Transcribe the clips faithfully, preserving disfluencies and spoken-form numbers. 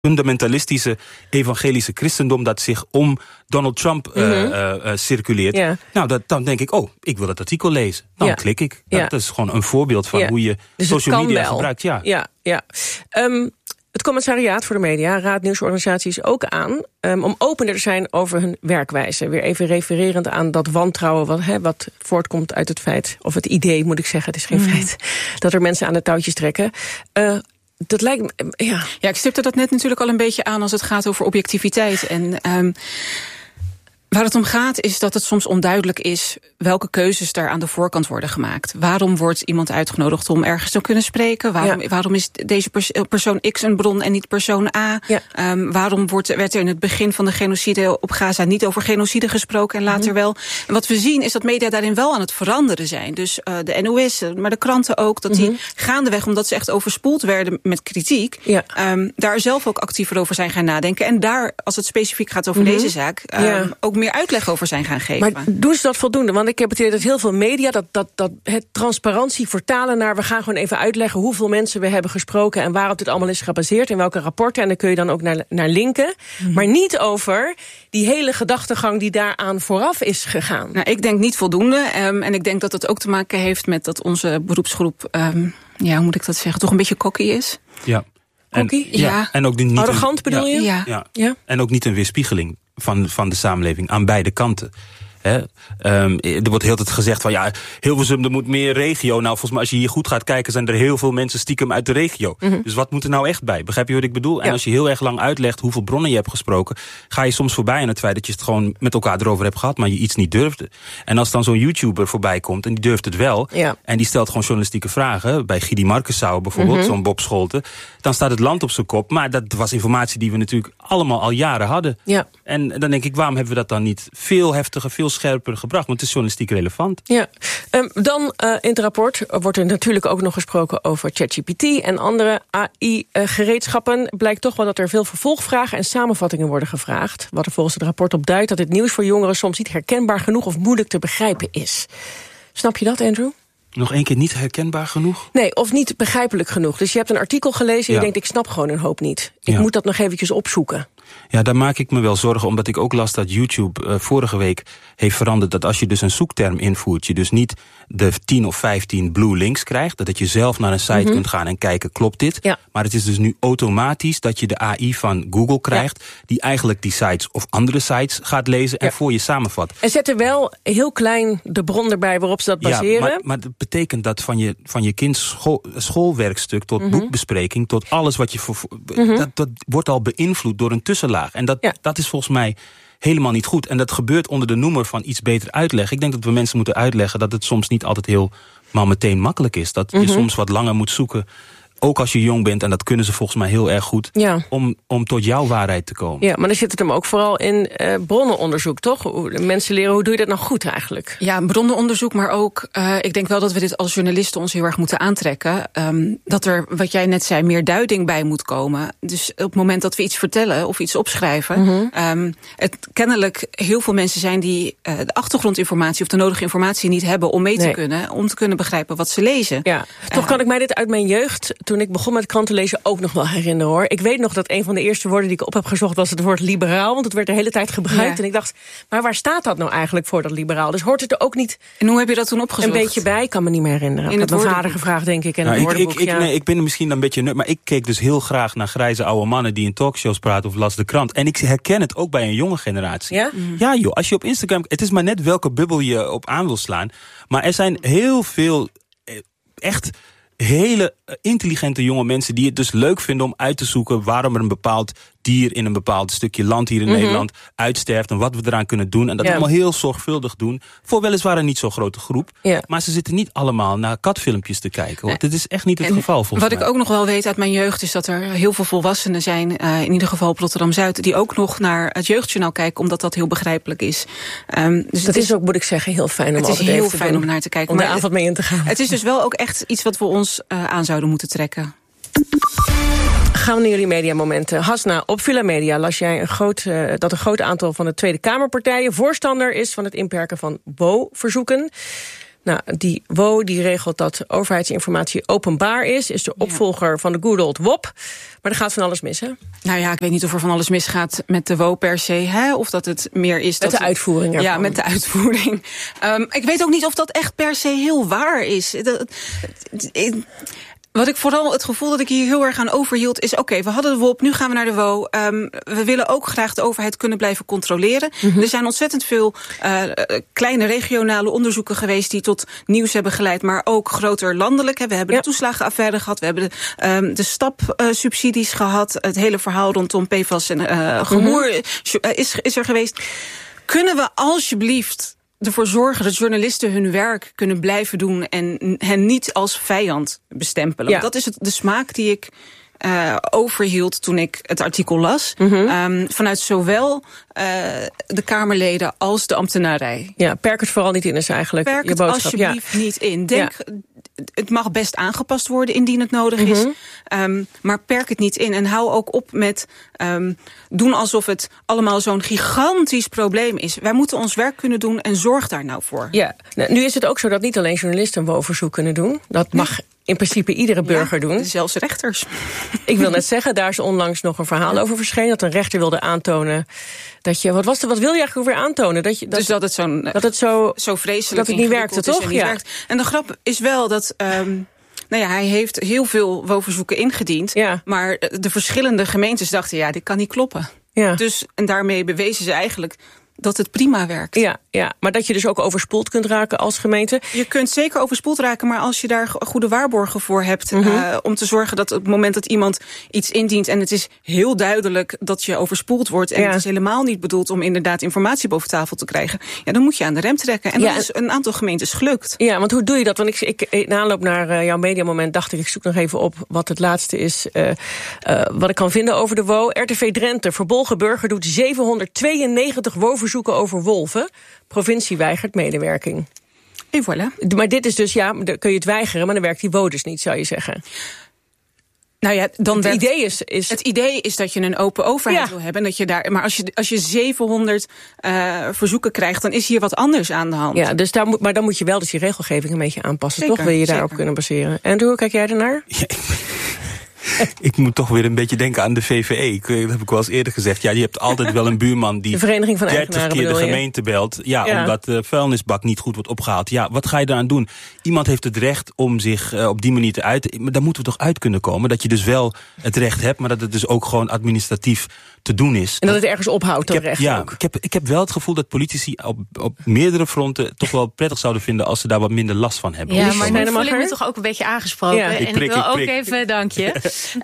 fundamentalistische evangelische christendom dat zich om Donald Trump uh, mm-hmm. uh, uh, circuleert. Ja. Nou, dat, dan denk ik, oh, ik wil dat artikel lezen. Dan ja. klik ik. Ja. Dat is gewoon een voorbeeld van ja. hoe je dus social media wel. gebruikt. Ja, ja, ja. Um, het commissariaat voor de media raadt nieuwsorganisaties ook aan um, om opener te zijn over hun werkwijze. Weer even refererend aan dat wantrouwen wat, he, wat voortkomt uit het feit, of het idee moet ik zeggen, het is geen mm. feit, dat er mensen aan de touwtjes trekken. Uh, Dat lijkt me, ja. Ja, ik stipte dat net natuurlijk al een beetje aan als het gaat over objectiviteit. En um, waar het om gaat is dat het soms onduidelijk is welke keuzes daar aan de voorkant worden gemaakt. Waarom wordt iemand uitgenodigd om ergens te kunnen spreken? Waarom, ja. waarom is deze pers- persoon X een bron en niet persoon A? Ja. Um, waarom wordt, werd er in het begin van de genocide op Gaza niet over genocide gesproken en later mm-hmm. wel? En wat we zien is dat media daarin wel aan het veranderen zijn. Dus uh, de N O S, maar de kranten ook, dat mm-hmm. die gaandeweg, omdat ze echt overspoeld werden met kritiek, ja. um, daar zelf ook actiever over zijn gaan nadenken. En daar, als het specifiek gaat over mm-hmm. deze zaak, um, ja. ook meer uitleg over zijn gaan geven. Maar doen ze dat voldoende? Want ik heb het idee dat heel veel media dat, dat, dat het transparantie vertalen naar we gaan gewoon even uitleggen hoeveel mensen we hebben gesproken en waarop dit allemaal is gebaseerd, in welke rapporten, en daar kun je dan ook naar, naar linken. Mm-hmm. Maar niet over die hele gedachtegang die daaraan vooraf is gegaan. Nou, ik denk niet voldoende. Um, en ik denk dat het ook te maken heeft met dat onze beroepsgroep, um, ja, hoe moet ik dat zeggen, toch een beetje cocky is. Ja. En, ja. ja. En ook niet arrogant een, bedoel ja, je? Ja. Ja. ja. En ook niet een weerspiegeling van, van de samenleving aan beide kanten. He, um, er wordt heel tijd gezegd van ja, Hilversum, er moet meer regio. Nou, volgens mij als je hier goed gaat kijken, zijn er heel veel mensen stiekem uit de regio. Mm-hmm. Dus wat moet er nou echt bij? Begrijp je wat ik bedoel? Ja. En als je heel erg lang uitlegt hoeveel bronnen je hebt gesproken, ga je soms voorbij aan het feit dat je het gewoon met elkaar erover hebt gehad, maar je iets niet durfde. En als dan zo'n YouTuber voorbij komt en die durft het wel, ja. en die stelt gewoon journalistieke vragen, bij Gidi Markensauer bijvoorbeeld, mm-hmm. zo'n Bob Scholten, dan staat het land op zijn kop. Maar dat was informatie die we natuurlijk allemaal al jaren hadden. Ja. En dan denk ik, waarom hebben we dat dan niet veel heftiger, veel scherper gebracht? Want het is journalistiek relevant. Ja. Um, dan uh, in het rapport wordt er natuurlijk ook nog gesproken over ChatGPT en andere A I-gereedschappen. Blijkt toch wel dat er veel vervolgvragen en samenvattingen worden gevraagd. Wat er volgens het rapport op duidt dat het nieuws voor jongeren soms niet herkenbaar genoeg of moeilijk te begrijpen is. Snap je dat, Andrew? Nog één keer niet herkenbaar genoeg? Nee, of niet begrijpelijk genoeg. Dus je hebt een artikel gelezen en ja. je denkt, ik snap gewoon een hoop niet. Ik ja. moet dat nog eventjes opzoeken. Ja, daar maak ik me wel zorgen, omdat ik ook las dat YouTube uh, vorige week heeft veranderd dat als je dus een zoekterm invoert, je dus niet de tien of vijftien blue links krijgt, dat je zelf naar een site mm-hmm. kunt gaan en kijken, klopt dit? Ja. Maar het is dus nu automatisch dat je de A I van Google krijgt, ja. die eigenlijk die sites of andere sites gaat lezen en ja. voor je samenvat. En zet er wel heel klein de bron erbij waarop ze dat baseren. Ja, maar, maar dat betekent dat van je, van je kind school, schoolwerkstuk tot mm-hmm. boekbespreking, tot alles wat je voor, mm-hmm. dat, dat wordt al beïnvloed door een tussenlaag. En dat, ja. dat is volgens mij helemaal niet goed. En dat gebeurt onder de noemer van iets beter uitleggen. Ik denk dat we mensen moeten uitleggen dat het soms niet altijd helemaal meteen makkelijk is. Dat mm-hmm. je soms wat langer moet zoeken. Ook als je jong bent, en dat kunnen ze volgens mij heel erg goed, ja. om, om tot jouw waarheid te komen. Ja, maar dan zit het hem ook vooral in uh, bronnenonderzoek, toch? Mensen leren, hoe doe je dat nou goed eigenlijk? Ja, bronnenonderzoek, maar ook, uh, ik denk wel dat we dit als journalisten ons heel erg moeten aantrekken. Um, dat er, wat jij net zei, meer duiding bij moet komen. Dus op het moment dat we iets vertellen of iets opschrijven, mm-hmm. um, het kennelijk heel veel mensen zijn die uh, de achtergrondinformatie of de nodige informatie niet hebben om mee nee. te kunnen, om te kunnen begrijpen wat ze lezen. Ja, toch uh, kan ik mij dit uit mijn jeugd, toen ik begon met kranten lezen, ook nog wel herinneren, hoor. Ik weet nog dat een van de eerste woorden die ik op heb gezocht was het woord liberaal, want het werd de hele tijd gebruikt. Ja. En ik dacht, maar waar staat dat nou eigenlijk voor, dat liberaal? Dus hoort het er ook niet en hoe heb je dat toen opgezocht? Een beetje bij, ik kan me niet meer herinneren. Ik heb mijn vader gevraagd, denk ik, en nou, het woordenboek. Ik, ik, ja. nee, ik ben er misschien een beetje nut, maar ik keek dus heel graag naar grijze oude mannen die in talkshows praten of las de krant. En ik herken het ook bij een jonge generatie. Ja? Mm. Ja joh, als je op Instagram, het is maar net welke bubbel je op aan wil slaan, maar er zijn heel veel echt hele intelligente jonge mensen die het dus leuk vinden om uit te zoeken waarom er een bepaald dier in een bepaald stukje land hier in mm-hmm. Nederland uitsterft en wat we eraan kunnen doen. En dat ja. allemaal heel zorgvuldig doen. Voor weliswaar een niet zo grote groep. Ja. Maar ze zitten niet allemaal naar katfilmpjes te kijken. Hoor. Dit is echt niet het en geval volgens wat mij. Wat ik ook nog wel weet uit mijn jeugd is dat er heel veel volwassenen zijn, uh, in ieder geval op Rotterdam-Zuid, die ook nog naar het Jeugdjournaal kijken, omdat dat heel begrijpelijk is. Um, dus dat is, is ook, moet ik zeggen, heel fijn om het altijd is heel even fijn doen, om naar te kijken. Om de maar avond mee in te gaan. Het is dus wel ook echt iets wat we ons uh, aan zouden moeten trekken. Gaan we naar jullie mediamomenten. Hasna, op Villa Media las jij een groot, uh, dat een groot aantal van de Tweede Kamerpartijen voorstander is van het inperken van W O-verzoeken. Nou, die W O die regelt dat overheidsinformatie openbaar is. Is de opvolger ja. van de good old W O P. Maar er gaat van alles mis, hè? Nou ja, ik weet niet of er van alles misgaat met de W O per se. Hè? Of dat het meer is... Met dat de uitvoering ervan. Ja, met de uitvoering. Um, ik weet ook niet of dat echt per se heel waar is. Dat, dat, Wat ik vooral het gevoel dat ik hier heel erg aan overhield is... oké, okay, we hadden de W O P, nu gaan we naar de W O. Um, we willen ook graag de overheid kunnen blijven controleren. Mm-hmm. Er zijn ontzettend veel uh, kleine regionale onderzoeken geweest... die tot nieuws hebben geleid, maar ook groter landelijk. Hè. We hebben ja. de toeslagenaffaire gehad, we hebben de, um, de stapsubsidies uh, gehad... het hele verhaal rondom P F A S en uh, gemoer mm-hmm. is, is er geweest. Kunnen we alsjeblieft... ervoor zorgen dat journalisten hun werk kunnen blijven doen... en hen niet als vijand bestempelen. Ja. Dat is het, de smaak die ik uh, overhield toen ik het artikel las. Mm-hmm. Um, vanuit zowel uh, de Kamerleden als de ambtenarij. Ja, perk het vooral niet in is eigenlijk perk je boodschap. Perk het alsjeblieft ja. niet in. Denk... Ja. Het mag best aangepast worden indien het nodig is. Mm-hmm. Um, maar perk het niet in. En hou ook op met um, doen alsof het allemaal zo'n gigantisch probleem is. Wij moeten ons werk kunnen doen en zorg daar nou voor. Ja, nou, nu is het ook zo dat niet alleen journalisten een W O-verzoek kunnen doen. Dat mag nee. in principe iedere burger ja, doen. Zelfs rechters. Ik wil net zeggen, daar is onlangs nog een verhaal over verschenen. Dat een rechter wilde aantonen dat je... Wat, was de, wat wil je eigenlijk weer aantonen? Dat je, dat, dus dat het, zo'n, dat het zo, zo vreselijk dat het niet werkte, toch? En, niet ja. werkt. En de grap is wel dat... Um, nou ja, hij heeft heel veel W O-verzoeken ingediend. Ja. Maar de verschillende gemeentes dachten, ja, dit kan niet kloppen. Ja. Dus, en daarmee bewezen ze eigenlijk dat het prima werkt. Ja, ja, maar dat je dus ook overspoeld kunt raken als gemeente. Je kunt zeker overspoeld raken, maar als je daar goede waarborgen voor hebt... Mm-hmm. uh, om te zorgen dat op het moment dat iemand iets indient... en het is heel duidelijk dat je overspoeld wordt... en ja. het is helemaal niet bedoeld om inderdaad informatie boven tafel te krijgen... ja, dan moet je aan de rem trekken. En ja, dat is een aantal gemeentes gelukt. Ja, want hoe doe je dat? Want ik, ik in aanloop naar uh, jouw mediamoment dacht ik... ik zoek nog even op wat het laatste is... Uh, uh, wat ik kan vinden over de W O. R T V Drenthe, verbolgen burger doet zevenhonderdtweeënnegentig W O-verzoeken over wolven. Provincie weigert medewerking. En voilà. Maar dit is dus, ja, dan kun je het weigeren... maar dan werkt die W O dus niet, zou je zeggen. Nou ja, dan het, werkt, idee is, is... het idee is dat je een open overheid ja. wil hebben. Dat je daar, maar als je, als je zevenhonderd uh, verzoeken krijgt... dan is hier wat anders aan de hand. Ja, dus daar moet, maar dan moet je wel dus die regelgeving een beetje aanpassen. Zeker, toch wil je daarop zeker. kunnen baseren. En hoe kijk jij ernaar? Ja, ik moet toch weer een beetje denken aan de V V E. Dat heb ik wel eens eerder gezegd. Ja, je hebt altijd wel een buurman die de Vereniging van dertig keer de gemeente belt. Ja, ja, omdat de vuilnisbak niet goed wordt opgehaald. Ja, wat ga je daaraan doen? Iemand heeft het recht om zich uh, op die manier te uiten. Maar daar moeten we toch uit kunnen komen. Dat je dus wel het recht hebt, maar dat het dus ook gewoon administratief te doen is. En dat het ergens ophoudt, dat recht ja, ook. Ik heb, ik heb wel het gevoel dat politici op, op meerdere fronten toch wel prettig zouden vinden als ze daar wat minder last van hebben. Ja, maar nu voel ik me toch ook een beetje aangesproken. Ja. Ik en prik, ik wil ik ook prik. even, dank je,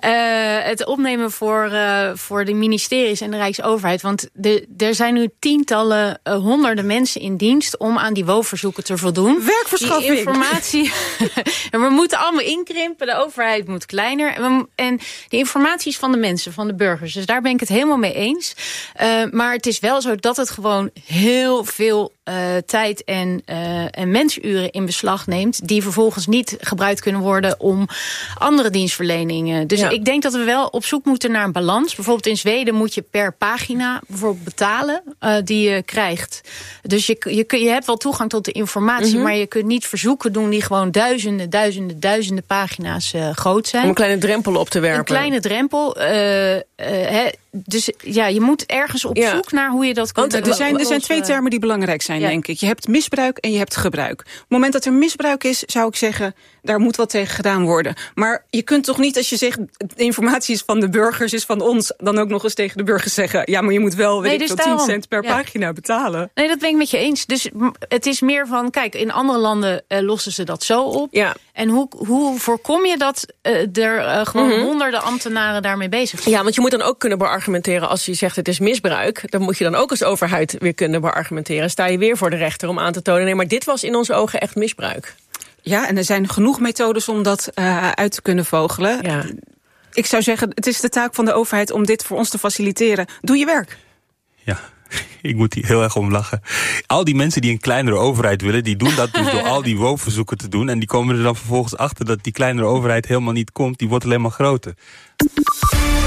uh, het opnemen voor, uh, voor de ministeries en de Rijksoverheid. Want de, er zijn nu tientallen, uh, honderden mensen in dienst om aan die W O-verzoeken te voldoen. Werkverschaffing. Die informatie. En we moeten allemaal inkrimpen, de overheid moet kleiner. En, we, en de informatie is van de mensen, van de burgers. Dus daar ben ik het helemaal mee eens. Uh, maar het is wel zo dat het gewoon heel veel uh, tijd en, uh, en mensuren in beslag neemt, die vervolgens niet gebruikt kunnen worden om andere dienstverleningen. Dus ja. ik denk dat we wel op zoek moeten naar een balans. Bijvoorbeeld in Zweden moet je per pagina bijvoorbeeld betalen uh, die je krijgt. Dus je, je, je hebt wel toegang tot de informatie, mm-hmm. maar je kunt niet verzoeken doen die gewoon duizenden, duizenden, duizenden pagina's uh, groot zijn. Om een kleine drempel op te werpen. Een kleine drempel. Uh, uh, he, dus ja, je moet ergens op ja. zoek naar hoe je dat kunt. Want er zijn, er zijn twee termen die belangrijk zijn, ja. denk ik. Je hebt misbruik en je hebt gebruik. Op het moment dat er misbruik is, zou ik zeggen, daar moet wat tegen gedaan worden. Maar je kunt toch niet, als je zegt, de informatie is van de burgers, is van ons, dan ook nog eens tegen de burgers zeggen, ja, maar je moet wel, weet nee, ik dus veel, tien cent per ja. pagina betalen. Nee, dat ben ik met je eens. Dus het is meer van, kijk, in andere landen uh, lossen ze dat zo op. Ja. En hoe, hoe voorkom je dat uh, er uh, gewoon mm-hmm. honderden ambtenaren daarmee bezig zijn? Ja, want je moet dan ook kunnen beargumenteren, als je zegt het is misbruik, dan moet je dan ook als overheid weer kunnen beargumenteren. Sta je weer voor de rechter om aan te tonen, nee, maar dit was in onze ogen echt misbruik. Ja, en er zijn genoeg methodes om dat uh, uit te kunnen vogelen. Ja. Ik zou zeggen, het is de taak van de overheid om dit voor ons te faciliteren. Doe je werk. Ja. Ik moet hier heel erg om lachen. Al die mensen die een kleinere overheid willen, die doen dat dus door al die W O-verzoeken te doen. En die komen er dan vervolgens achter dat die kleinere overheid helemaal niet komt. Die wordt alleen maar groter.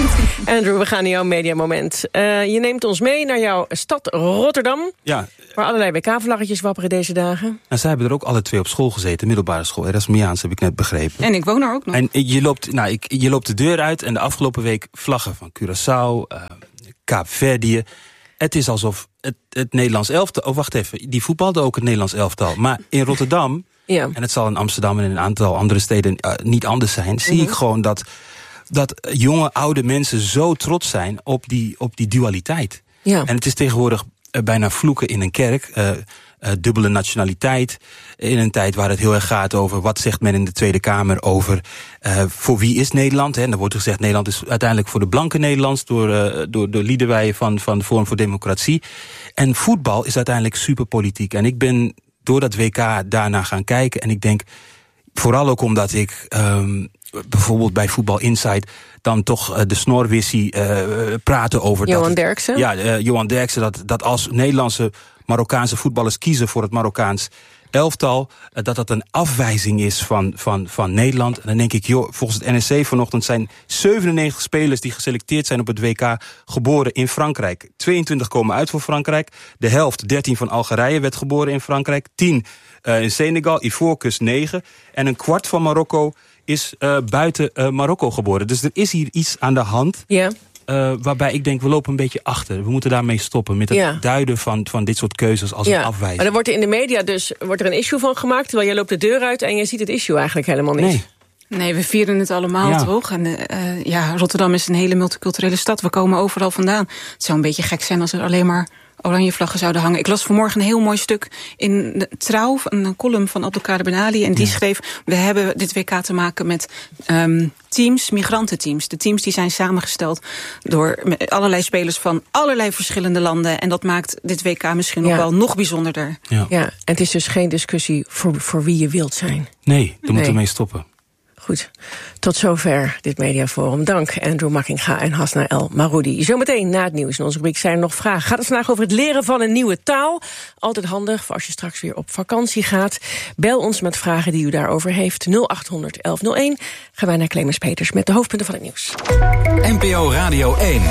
Andrew, we gaan naar jouw mediamoment. Uh, je neemt ons mee naar jouw stad Rotterdam. Ja. Waar allerlei W K-vlaggetjes wapperen deze dagen. En zij hebben er ook alle twee op school gezeten, middelbare school. Erasmiaans, heb ik net begrepen. En ik woon er ook nog. En je loopt, nou, ik, je loopt de deur uit en de afgelopen week vlaggen van Curaçao, uh, Kaapverdië. Het is alsof het, het Nederlands elftal... Oh, wacht even, die voetbalde ook het Nederlands elftal. Maar in Rotterdam, ja. en het zal in Amsterdam en in een aantal andere steden uh, niet anders zijn... zie mm-hmm. ik gewoon dat, dat jonge, oude mensen zo trots zijn op die, op die dualiteit. Ja. En het is tegenwoordig uh, bijna vloeken in een kerk... Uh, Uh, dubbele nationaliteit. In een tijd waar het heel erg gaat over... wat zegt men in de Tweede Kamer over... Uh, voor wie is Nederland? Hè? En dan wordt gezegd... Nederland is uiteindelijk voor de blanke Nederlands... door, uh, door, door Liederwij van, van de Forum voor Democratie. En voetbal is uiteindelijk superpolitiek. En ik ben door dat W K daarna gaan kijken... en ik denk, vooral ook omdat ik... Um, bijvoorbeeld bij Voetbal Insight... dan toch uh, de snorwissie uh, praten over... Johan dat, Derksen? Ja, uh, Johan Derksen, dat, dat als Nederlandse... Marokkaanse voetballers kiezen voor het Marokkaans elftal... dat dat een afwijzing is van, van, van Nederland. En dan denk ik, joh, volgens het N R C vanochtend... zijn zevenennegentig spelers die geselecteerd zijn op het W K... geboren in Frankrijk. tweeëntwintig komen uit voor Frankrijk. De helft, dertien van Algerije, werd geboren in Frankrijk. tien uh, in Senegal, Ivoorkust negen. En een kwart van Marokko is uh, buiten uh, Marokko geboren. Dus er is hier iets aan de hand... Ja. Uh, waarbij ik denk, we lopen een beetje achter. We moeten daarmee stoppen met het ja. duiden van, van dit soort keuzes als ja. een afwijzing. Maar dan wordt er in de media dus wordt er een issue van gemaakt... terwijl je loopt de deur uit en je ziet het issue eigenlijk helemaal niet. Nee. Nee, we vieren het allemaal, ja. toch? En uh, ja, Rotterdam is een hele multiculturele stad. We komen overal vandaan. Het zou een beetje gek zijn als er alleen maar oranje vlaggen zouden hangen. Ik las vanmorgen een heel mooi stuk in de Trouw, een column van Abdelkader Ben Ali. En die ja. schreef, we hebben dit W K te maken met um, teams, migrantenteams. De teams die zijn samengesteld door allerlei spelers van allerlei verschillende landen. En dat maakt dit W K misschien ja. nog wel nog bijzonderder. Ja. ja, en het is dus geen discussie voor, voor wie je wilt zijn. Nee, daar nee. moeten we mee stoppen. Goed, tot zover dit mediaforum. Dank Andrew Makkinga en Hasna El Maroudi. Zometeen na het nieuws in onze rubriek zijn er nog vragen. Gaat het vandaag over het leren van een nieuwe taal? Altijd handig voor als je straks weer op vakantie gaat. Bel ons met vragen die u daarover heeft. nul acht honderd elf nul één. Gaan wij naar Clemens Peters met de hoofdpunten van het nieuws. N P O Radio één.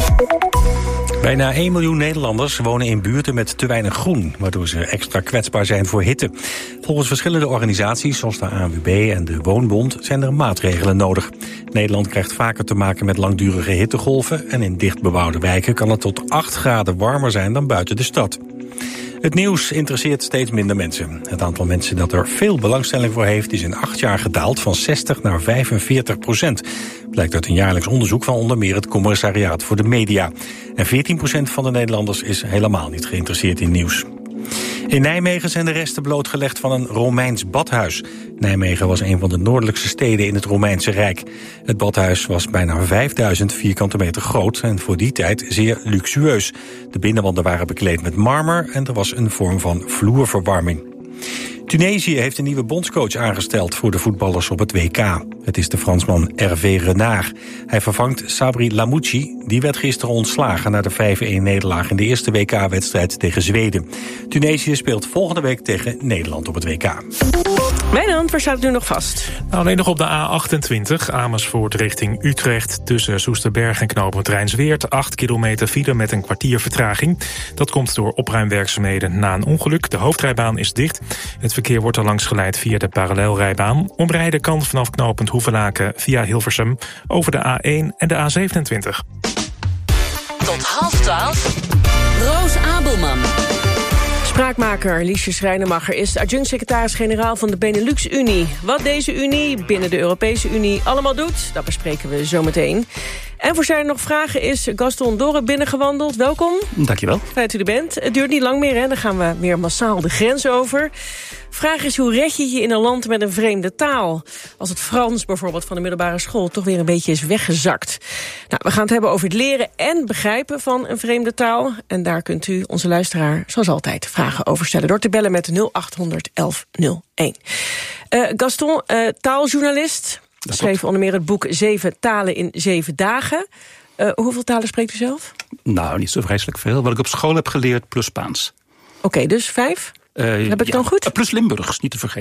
Bijna één miljoen Nederlanders wonen in buurten met te weinig groen, waardoor ze extra kwetsbaar zijn voor hitte. Volgens verschillende organisaties, zoals de A N W B en de Woonbond, zijn er maatregelen nodig. Nederland krijgt vaker te maken met langdurige hittegolven en in dichtbebouwde wijken kan het tot acht graden warmer zijn dan buiten de stad. Het nieuws interesseert steeds minder mensen. Het aantal mensen dat er veel belangstelling voor heeft is in acht jaar gedaald van zestig naar vijfenveertig procent. Blijkt uit een jaarlijks onderzoek van onder meer het Commissariaat voor de Media. En veertien procent van de Nederlanders is helemaal niet geïnteresseerd in nieuws. In Nijmegen zijn de resten blootgelegd van een Romeins badhuis. Nijmegen was een van de noordelijkste steden in het Romeinse Rijk. Het badhuis was bijna vijfduizend vierkante meter groot en voor die tijd zeer luxueus. De binnenwanden waren bekleed met marmer en er was een vorm van vloerverwarming. Tunesië heeft een nieuwe bondscoach aangesteld voor de voetballers op het W K. Het is de Fransman Hervé Renard. Hij vervangt Sabri Lamouchi, die werd gisteren ontslagen na de vijf-een-nederlaag in de eerste W K-wedstrijd tegen Zweden. Tunesië speelt volgende week tegen Nederland op het W K. Wijnand, waar staat het nu nog vast? Nou, alleen nog op de A achtentwintig, Amersfoort richting Utrecht. Tussen Soesterberg en knooppunt Rijnsweert. acht kilometer file met een kwartier vertraging. Dat komt door opruimwerkzaamheden na een ongeluk. De hoofdrijbaan is dicht. Het verkeer wordt er langs geleid via de parallelrijbaan. Omrijden kan vanaf knooppunt Hoevelaken via Hilversum over de A één en de A zevenentwintig. Tot half twaalf, Roos Abelman. Spraakmaker Liesje Schrijnemacher is adjunct-secretaris-generaal van de Benelux-Unie. Wat deze Unie binnen de Europese Unie allemaal doet, dat bespreken we zo meteen. En voor zijn er nog vragen is Gaston Dorre binnengewandeld. Welkom. Dankjewel. Fijn dat u er bent. Het duurt niet lang meer, hè? Dan gaan we weer massaal de grens over. Vraag is, hoe red je je in een land met een vreemde taal? Als het Frans bijvoorbeeld van de middelbare school toch weer een beetje is weggezakt. Nou, we gaan het hebben over het leren en begrijpen van een vreemde taal. En daar kunt u onze luisteraar zoals altijd vragen over stellen. Door te bellen met nul acht honderd elf nul één. Uh, Gaston, uh, taaljournalist. Dat schreef onder meer het boek Zeven talen in zeven dagen. Uh, hoeveel talen spreekt u zelf? Nou, niet zo vreselijk veel. Wat ik op school heb geleerd, plus Spaans. Oké, okay, dus vijf? Uh, heb ik ja, dan goed? Plus Limburgs, niet te vergeten.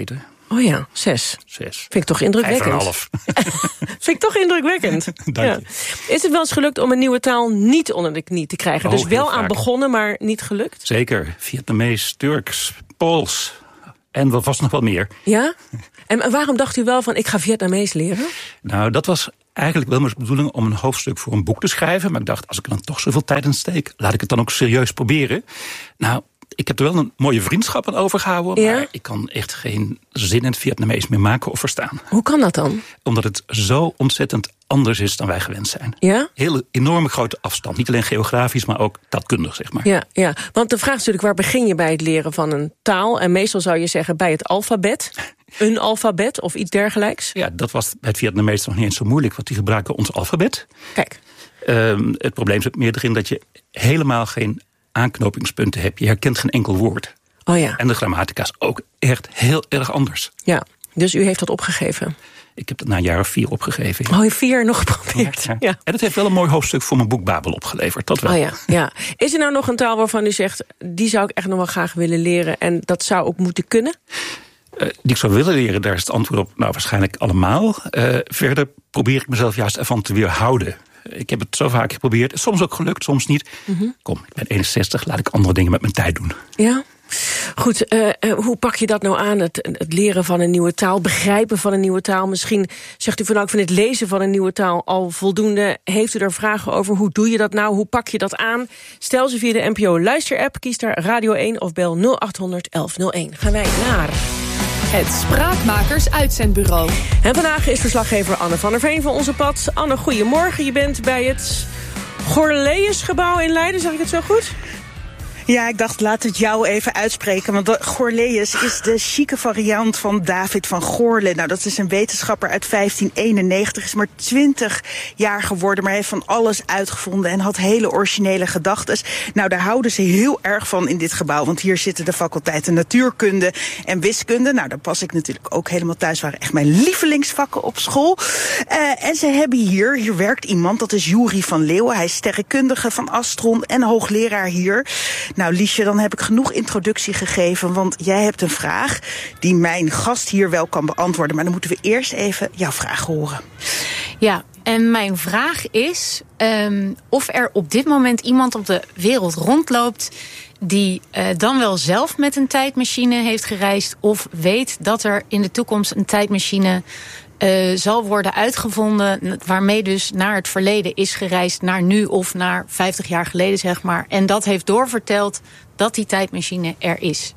Oh ja, zes. Zes. Vind ik toch indrukwekkend. Vijf en een half. Vind ik toch indrukwekkend. Dank je. Ja. Is het wel eens gelukt om een nieuwe taal niet onder de knie te krijgen? Oh, dus wel heel aan vaak. begonnen, maar niet gelukt? Zeker. Vietnamees, Turks, Pools. En wat was nog wel meer. Ja? En waarom dacht u wel van, ik ga Vietnamees leren? Nou, dat was eigenlijk wel mijn bedoeling om een hoofdstuk voor een boek te schrijven. Maar ik dacht, als ik er dan toch zoveel tijd in steek, laat ik het dan ook serieus proberen. Nou, ik heb er wel een mooie vriendschap aan overgehouden. Ja? Maar ik kan echt geen zin in het Vietnamees meer maken of verstaan. Hoe kan dat dan? Omdat het zo ontzettend anders is dan wij gewend zijn. Ja? Hele enorme grote afstand. Niet alleen geografisch, maar ook taalkundig, zeg maar. Ja, ja, want de vraag is natuurlijk, waar begin je bij het leren van een taal? En meestal zou je zeggen bij het alfabet. Een alfabet of iets dergelijks. Ja, dat was bij het Vietnamees nog niet eens zo moeilijk, want die gebruiken ons alfabet. Kijk. Um, het probleem zit meer erin dat je helemaal geen aanknopingspunten hebt. Je herkent geen enkel woord. Oh ja. En de grammatica is ook echt heel erg anders. Ja, dus u heeft dat opgegeven? Ik heb het na een jaar of vier opgegeven. Ja. Oh, je vier nog geprobeerd? Ja. Ja. En het heeft wel een mooi hoofdstuk voor mijn boek Babel opgeleverd. Dat wel. Oh ja, ja. Is er nou nog een taal waarvan u zegt, die zou ik echt nog wel graag willen leren en dat zou ook moeten kunnen? Uh, die ik zou willen leren, daar is het antwoord op, nou waarschijnlijk allemaal. Uh, verder probeer ik mezelf juist ervan te weerhouden. Ik heb het zo vaak geprobeerd. Soms ook gelukt, soms niet. Mm-hmm. Kom, ik ben eenenzestig, laat ik andere dingen met mijn tijd doen. Ja. Goed, uh, uh, hoe pak je dat nou aan, het, het leren van een nieuwe taal, begrijpen van een nieuwe taal? Misschien zegt u van nou, ik vind het lezen van een nieuwe taal al voldoende. Heeft u er vragen over? Hoe doe je dat nou? Hoe pak je dat aan? Stel ze via de N P O luisterapp, kies daar Radio één of bel nul acht honderd elf nul één. Gaan wij naar het Spraakmakers Uitzendbureau. En vandaag is verslaggever Anne van der Veen van Onze Pad. Anne, goedemorgen. Je bent bij het Gorleusgebouw in Leiden, zeg ik het zo goed? Ja, ik dacht, laat het jou even uitspreken. Want Gorleus is de chique variant van David van Goorle. Nou, dat is een wetenschapper uit vijftien eenennegentig. Is maar twintig jaar geworden, maar heeft van alles uitgevonden en had hele originele gedachten. Nou, daar houden ze heel erg van in dit gebouw. Want hier zitten de faculteiten natuurkunde en wiskunde. Nou, daar pas ik natuurlijk ook helemaal thuis. Waren echt mijn lievelingsvakken op school. Uh, en ze hebben hier, hier werkt iemand, dat is Jury van Leeuwen. Hij is sterrenkundige van Astron en hoogleraar hier. Nou, Liesje, dan heb ik genoeg introductie gegeven, want jij hebt een vraag die mijn gast hier wel kan beantwoorden. Maar dan moeten we eerst even jouw vraag horen. Ja, en mijn vraag is um, of er op dit moment iemand op de wereld rondloopt die uh, dan wel zelf met een tijdmachine heeft gereisd of weet dat er in de toekomst een tijdmachine Uh, zal worden uitgevonden, waarmee dus naar het verleden is gereisd, naar nu of naar vijftig jaar geleden, zeg maar. En dat heeft doorverteld dat die tijdmachine er is.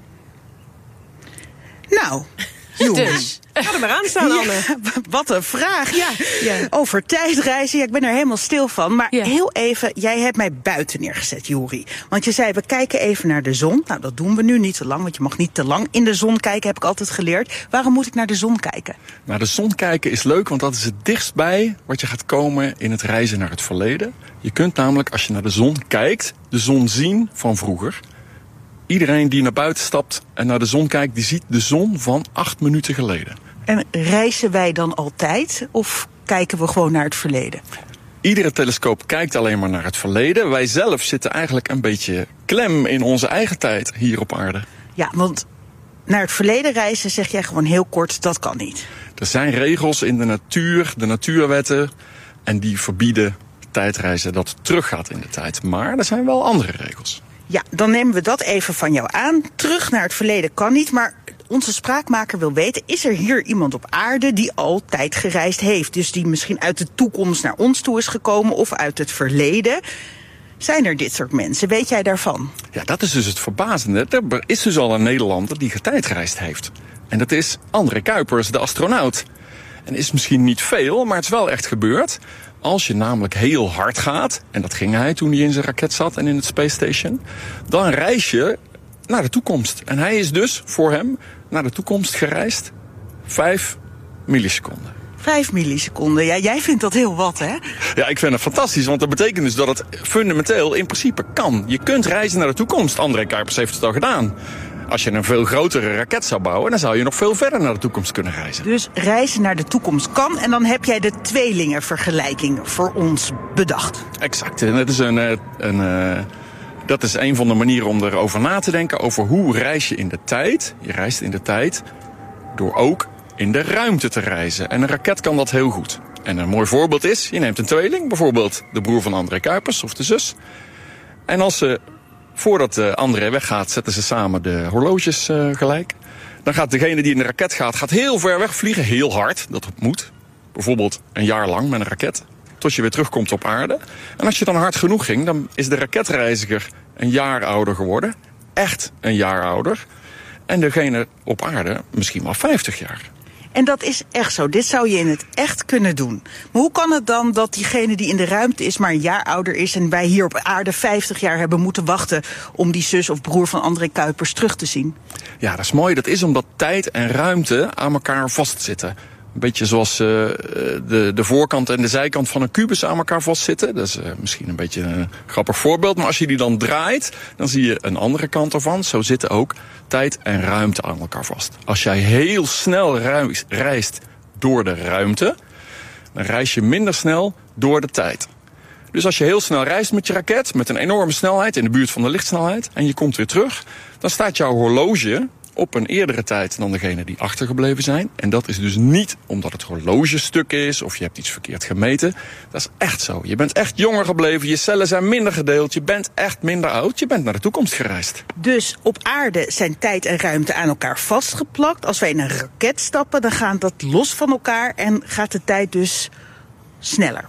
Nou, dus. Ga er maar aan staan, Anne. Ja, wat een vraag. Ja. Ja. Over tijdreizen, ja, ik ben er helemaal stil van. Maar ja. heel even, jij hebt mij buiten neergezet, Jury. Want je zei, we kijken even naar de zon. Nou, dat doen we nu niet te lang, want je mag niet te lang in de zon kijken, heb ik altijd geleerd. Waarom moet ik naar de zon kijken? Naar de zon kijken is leuk, want dat is het dichtst bij wat je gaat komen in het reizen naar het verleden. Je kunt namelijk, als je naar de zon kijkt, de zon zien van vroeger. Iedereen die naar buiten stapt en naar de zon kijkt, die ziet de zon van acht minuten geleden. En reizen wij dan altijd of kijken we gewoon naar het verleden? Iedere telescoop kijkt alleen maar naar het verleden. Wij zelf zitten eigenlijk een beetje klem in onze eigen tijd hier op aarde. Ja, want naar het verleden reizen, zeg jij gewoon heel kort, dat kan niet. Er zijn regels in de natuur, de natuurwetten, en die verbieden tijdreizen dat het teruggaat in de tijd. Maar er zijn wel andere regels. Ja, dan nemen we dat even van jou aan. Terug naar het verleden kan niet, maar onze spraakmaker wil weten, is er hier iemand op aarde die al tijd gereisd heeft? Dus die misschien uit de toekomst naar ons toe is gekomen of uit het verleden. Zijn er dit soort mensen? Weet jij daarvan? Ja, dat is dus het verbazende. Er is dus al een Nederlander die getijdreisd heeft. En dat is André Kuipers, de astronaut. En is misschien niet veel, maar het is wel echt gebeurd. Als je namelijk heel hard gaat, en dat ging hij toen hij in zijn raket zat en in het Space Station, dan reis je naar de toekomst. En hij is dus voor hem naar de toekomst gereisd vijf milliseconden. Vijf milliseconden, ja, jij vindt dat heel wat, hè? Ja, ik vind het fantastisch, want dat betekent dus dat het fundamenteel in principe kan. Je kunt reizen naar de toekomst. André Kuipers heeft het al gedaan. Als je een veel grotere raket zou bouwen, dan zou je nog veel verder naar de toekomst kunnen reizen. Dus reizen naar de toekomst kan, en dan heb jij de tweelingenvergelijking voor ons bedacht. Exact, en dat is een, een, een, dat is een van de manieren om erover na te denken, over hoe reis je in de tijd. Je reist in de tijd door ook in de ruimte te reizen. En een raket kan dat heel goed. En een mooi voorbeeld is, je neemt een tweeling, bijvoorbeeld de broer van André Kuipers of de zus. En als ze, voordat uh, André weggaat, zetten ze samen de horloges uh, gelijk. Dan gaat degene die in de raket gaat, gaat heel ver weg vliegen, heel hard. Dat moet. Bijvoorbeeld een jaar lang met een raket. Tot je weer terugkomt op aarde. En als je dan hard genoeg ging, dan is de raketreiziger een jaar ouder geworden. Echt een jaar ouder. En degene op aarde misschien wel vijftig jaar. En dat is echt zo. Dit zou je in het echt kunnen doen. Maar hoe kan het dan dat diegene die in de ruimte is maar een jaar ouder is en wij hier op aarde vijftig jaar hebben moeten wachten om die zus of broer van André Kuipers terug te zien? Ja, dat is mooi. Dat is omdat tijd en ruimte aan elkaar vastzitten. Een beetje zoals uh, de, de voorkant en de zijkant van een kubus aan elkaar vastzitten. Dat is uh, misschien een beetje een grappig voorbeeld. Maar als je die dan draait, dan zie je een andere kant ervan. Zo zitten ook tijd en ruimte aan elkaar vast. Als jij heel snel reist door de ruimte, dan reis je minder snel door de tijd. Dus als je heel snel reist met je raket, met een enorme snelheid, in de buurt van de lichtsnelheid, en je komt weer terug, dan staat jouw horloge op een eerdere tijd dan degene die achtergebleven zijn. En dat is dus niet omdat het horloge stuk is of je hebt iets verkeerd gemeten. Dat is echt zo. Je bent echt jonger gebleven, je cellen zijn minder gedeeld, je bent echt minder oud, je bent naar de toekomst gereisd. Dus op aarde zijn tijd en ruimte aan elkaar vastgeplakt. Als wij in een raket stappen, dan gaat dat los van elkaar en gaat de tijd dus sneller.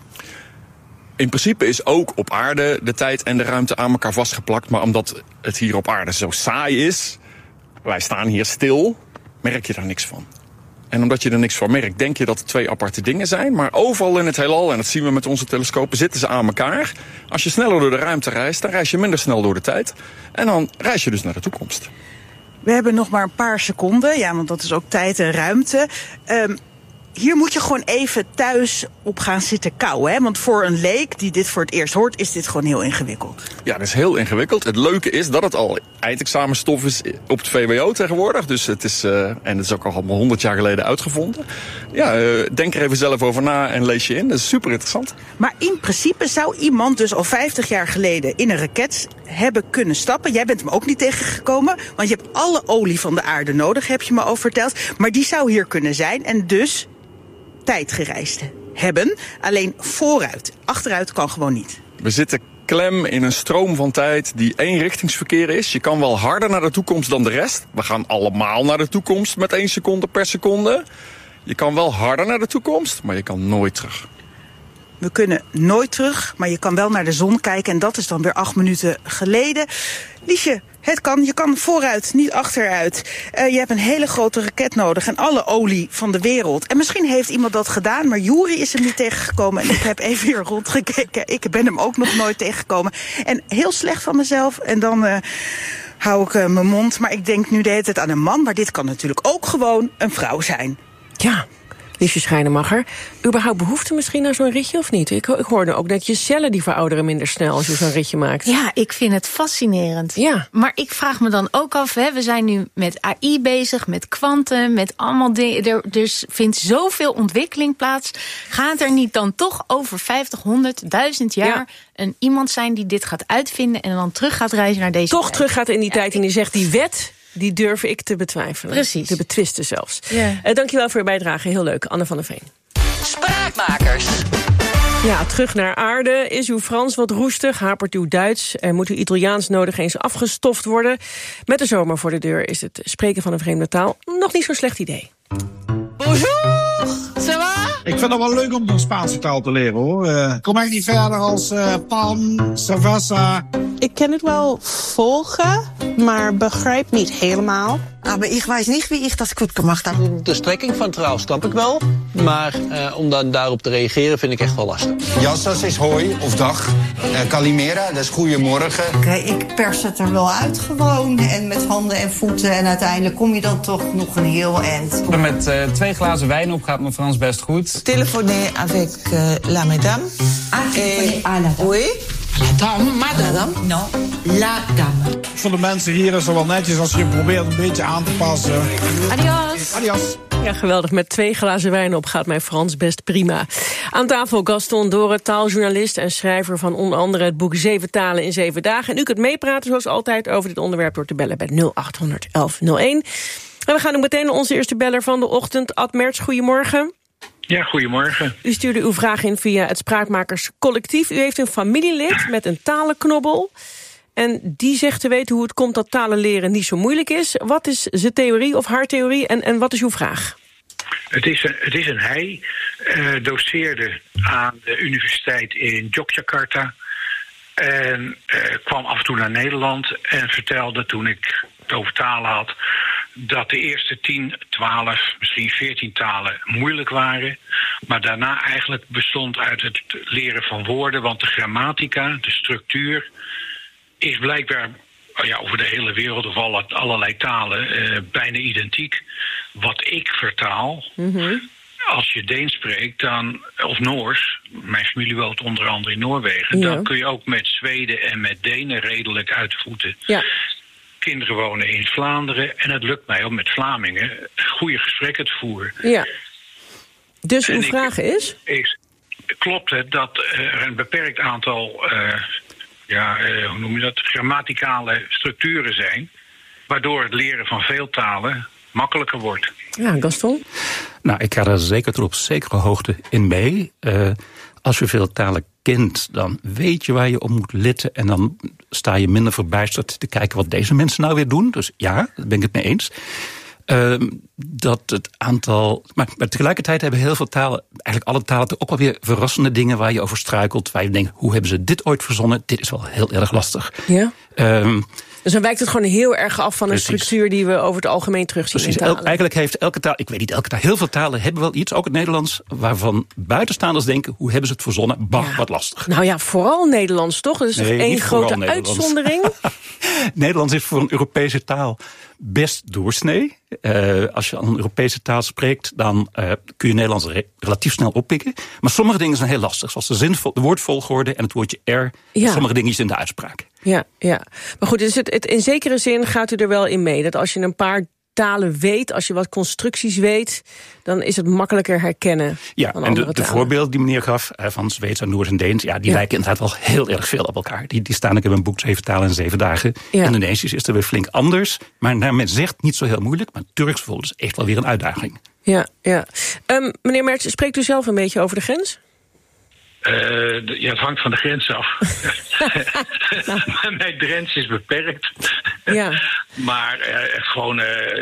In principe is ook op aarde de tijd en de ruimte aan elkaar vastgeplakt. Maar omdat het hier op aarde zo saai is, wij staan hier stil, merk je daar niks van. En omdat je er niks van merkt, denk je dat het twee aparte dingen zijn. Maar overal in het heelal, en dat zien we met onze telescopen, zitten ze aan elkaar. Als je sneller door de ruimte reist, dan reis je minder snel door de tijd. En dan reis je dus naar de toekomst. We hebben nog maar een paar seconden, ja, want dat is ook tijd en ruimte. Um, Hier moet je gewoon even thuis op gaan zitten kauwen. Hè? Want voor een leek die dit voor het eerst hoort, is dit gewoon heel ingewikkeld. Ja, dat is heel ingewikkeld. Het leuke is dat het al eindexamenstof is op het V W O tegenwoordig. Dus het is, uh, en het is ook al honderd jaar geleden uitgevonden. Ja, uh, denk er even zelf over na en lees je in. Dat is super interessant. Maar in principe zou iemand dus al vijftig jaar geleden in een raket hebben kunnen stappen. Jij bent hem ook niet tegengekomen, want je hebt alle olie van de aarde nodig, heb je me al verteld. Maar die zou hier kunnen zijn en dus tijd gereisd hebben. Alleen vooruit. Achteruit kan gewoon niet. We zitten klem in een stroom van tijd die eenrichtingsverkeer is. Je kan wel harder naar de toekomst dan de rest. We gaan allemaal naar de toekomst met één seconde per seconde. Je kan wel harder naar de toekomst, maar je kan nooit terug. We kunnen nooit terug, maar je kan wel naar de zon kijken. En dat is dan weer acht minuten geleden. Liesje, het kan. Je kan vooruit, niet achteruit. Uh, je hebt een hele grote raket nodig en alle olie van de wereld. En misschien heeft iemand dat gedaan, maar Joeri is hem niet tegengekomen. En ik heb even hier rondgekeken. Ik ben hem ook nog nooit tegengekomen. En heel slecht van mezelf. En dan uh, hou ik uh, mijn mond. Maar ik denk nu de hele tijd aan een man. Maar dit kan natuurlijk ook gewoon een vrouw zijn. Ja. Liesje Schijnemacher, überhaupt behoefte misschien naar zo'n ritje of niet? Ik, ik hoorde ook dat je cellen die verouderen minder snel als je zo'n ritje maakt. Ja, ik vind het fascinerend. Ja. Maar ik vraag me dan ook af, hè, we zijn nu met A I bezig, met kwantum, met allemaal dingen. Er dus vindt zoveel ontwikkeling plaats. Gaat er niet dan toch over vijftig, honderd, duizend jaar ja. een iemand zijn die dit gaat uitvinden en dan terug gaat reizen naar deze Toch tijd? terug gaat in die ja, tijd en die zegt die wet, die durf ik te betwijfelen. Precies. Te betwisten zelfs. Ja. Uh, dankjewel voor je bijdrage. Heel leuk. Anne van der Veen. Spraakmakers. Ja, terug naar aarde. Is uw Frans wat roestig? Hapert uw Duits? En moet uw Italiaans nodig eens afgestoft worden? Met de zomer voor de deur is het spreken van een vreemde taal nog niet zo'n slecht idee. Bonjour, ça va? Ik vind het wel leuk om een Spaanse taal te leren, hoor. Uh, kom ik niet verder als uh, pan, savassa. Ik kan het wel volgen, maar begrijp niet helemaal. Maar ik weet niet wie ik dat goed gemaakt heb. De strekking van trouw snap ik wel, maar uh, om dan daarop te reageren vind ik echt wel lastig. Jassas is hoi of dag. Uh, Kalimera, dat is goeiemorgen. Okay, ik pers het er wel uit gewoon. En met handen en voeten. En uiteindelijk kom je dan toch nog een heel eind. Met uh, twee glazen wijn op gaat mijn Frans best goed. Téléphoner avec uh, la madame. Ah, téléphoner à la dame. Oui. La dame, madame. Non, la dame. Voor de mensen hier is het wel netjes als je probeert een beetje aan te passen. Adios. Adios. Ja, geweldig. Met twee glazen wijn op gaat mijn Frans best prima. Aan tafel Gaston Doren, taaljournalist en schrijver van onder andere het boek Zeven Talen in Zeven Dagen. En u kunt meepraten zoals altijd over dit onderwerp door te bellen bij nul acht honderd elf nul één. En we gaan nu meteen naar onze eerste beller van de ochtend. Ad Merts, goedemorgen. Ja, goedemorgen. U stuurde uw vraag in via het Spraakmakerscollectief. U heeft een familielid met een talenknobbel. En die zegt te weten hoe het komt dat talen leren niet zo moeilijk is. Wat is zijn theorie of haar theorie en, en wat is uw vraag? Het is een, het is een hij. Uh, doceerde aan de universiteit in Yogyakarta. En uh, kwam af en toe naar Nederland en vertelde toen ik het over talen had dat de eerste tien, twaalf, misschien veertien talen moeilijk waren. Maar daarna eigenlijk bestond uit het leren van woorden. Want de grammatica, de structuur, is blijkbaar ja, over de hele wereld of alle, allerlei talen uh, bijna identiek. Wat ik vertaal, mm-hmm. als je Deens spreekt, dan, of Noors, mijn familie woont onder andere in Noorwegen, ja. dan kun je ook met Zweden en met Denen redelijk uit de voeten. Ja. Kinderen wonen in Vlaanderen en het lukt mij om met Vlamingen goede gesprekken te voeren. Ja. Dus uw en vraag ik, is? is? Klopt het dat er een beperkt aantal, uh, ja, uh, hoe noem je dat, grammaticale structuren zijn, waardoor het leren van veel talen makkelijker wordt? Ja, Gaston? Nou, ik ga er zeker tot op zekere hoogte in mee. Uh, als je veel talen kent, dan weet je waar je op moet letten en dan sta je minder verbijsterd te kijken wat deze mensen nou weer doen. Dus ja, daar ben ik het mee eens. Uh, dat het aantal. Maar, maar tegelijkertijd hebben heel veel talen, eigenlijk alle talen, ook wel weer verrassende dingen waar je over struikelt. Waar je denkt, hoe hebben ze dit ooit verzonnen? Dit is wel heel erg lastig. Ja. Um, Dus dan wijkt het gewoon heel erg af van een Precies. structuur die we over het algemeen terugzien Precies. in talen. El, eigenlijk heeft elke taal, ik weet niet elke taal, heel veel talen hebben wel iets, ook het Nederlands, waarvan buitenstaanders denken, hoe hebben ze het verzonnen? Bah, ja. wat lastig. Nou ja, vooral Nederlands toch? Dat is nee, toch één grote uitzondering? Nederlands is voor een Europese taal best doorsnee. Uh, als je al een Europese taal spreekt, dan uh, kun je Nederlands re- relatief snel oppikken. Maar sommige dingen zijn heel lastig, zoals de, zinvol, de woordvolgorde en het woordje er. Ja. Sommige dingetjes in de uitspraak. Ja, ja. Maar goed, dus het, het, in zekere zin gaat u er wel in mee. Dat als je een paar talen weet, als je wat constructies weet, dan is het makkelijker herkennen. Ja, en de, de voorbeelden die meneer gaf van Zweeds en Noors en Deens, ja, die ja. lijken inderdaad wel heel erg veel op elkaar. Die, die staan ook in mijn boek Zeven talen in zeven dagen. Ja. Indonesisch is er weer flink anders, maar naar men zegt niet zo heel moeilijk, maar Turks bijvoorbeeld is echt wel weer een uitdaging. Ja, ja. Um, meneer Merts, spreekt u zelf een beetje over de grens? Uh, de, ja, het hangt van de grens af. Mijn grens is beperkt. Ja. Maar uh, gewoon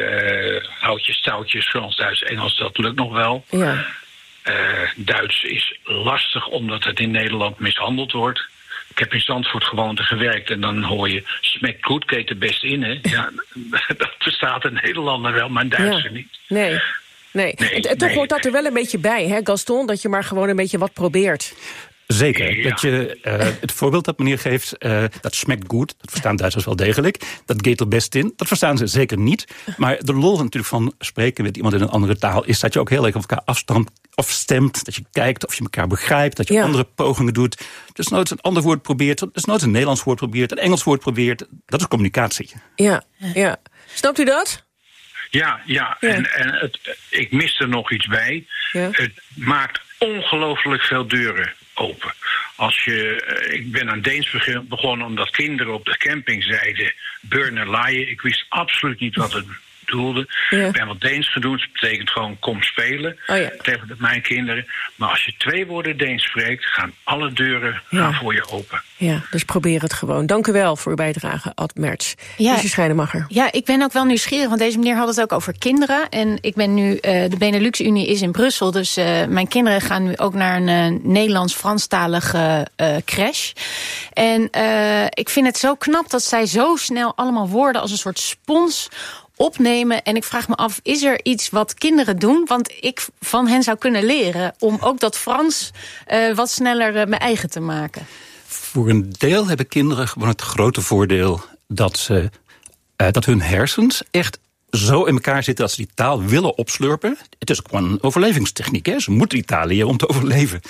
uh, houtjes, touwtjes, Frans, Duits, Engels, dat lukt nog wel. Ja. Uh, Duits is lastig omdat het in Nederland mishandeld wordt. Ik heb in Zandvoort gewoond en gewerkt en dan hoor je smek goed, keet er best in. Hè? Ja, dat verstaat een Nederlander wel, maar een Duitser ja. niet. Nee. Nee, nee en, en toch nee. hoort dat er wel een beetje bij, hè, Gaston? Dat je maar gewoon een beetje wat probeert. Zeker. Ja. Dat je, uh, het voorbeeld dat meneer geeft, uh, dat smekt goed. Dat verstaan Duitsers wel degelijk. Dat gaat er best in. Dat verstaan ze zeker niet. Maar de lol natuurlijk van spreken met iemand in een andere taal is dat je ook heel erg op elkaar afstemt. afstemt. Dat je kijkt of je elkaar begrijpt. Dat je ja. andere pogingen doet. Dus nooit een ander woord probeert. Dus nooit een Nederlands woord probeert. Een Engels woord probeert. Dat is communicatie. Ja, ja. Snapt u dat? Ja, ja. ja. En, en het, ik mis er nog iets bij. Ja. Het maakt ongelooflijk veel deuren open. Als je, ik ben aan Deens begonnen omdat kinderen op de camping zeiden Burner laaien. Ik wist absoluut niet wat het bedoelde. Ja. Ik ben wat Deens gedaan. Dat betekent gewoon kom spelen oh ja. tegen mijn kinderen. Maar als je twee woorden Deens spreekt, gaan alle deuren ja. gaan voor je open. Ja, dus probeer het gewoon. Dank u wel voor uw bijdrage, Ad Merts. Ja, dus je Schrijnemacher. Ja, ik ben ook wel nieuwsgierig, want deze meneer had het ook over kinderen. En ik ben nu, uh, de Benelux-Unie is in Brussel, dus uh, mijn kinderen gaan nu ook naar een uh, Nederlands-Franstalige uh, crash. En uh, ik vind het zo knap dat zij zo snel allemaal woorden als een soort spons opnemen. En ik vraag me af, is er iets wat kinderen doen? Want ik van hen zou kunnen leren om ook dat Frans uh, wat sneller uh, mijn eigen te maken. Voor een deel hebben kinderen gewoon het grote voordeel dat, ze, uh, dat hun hersens echt zo in elkaar zitten dat ze die taal willen opslurpen. Het is ook gewoon een overlevingstechniek. Hè? Ze moeten die taal leren om te overleven.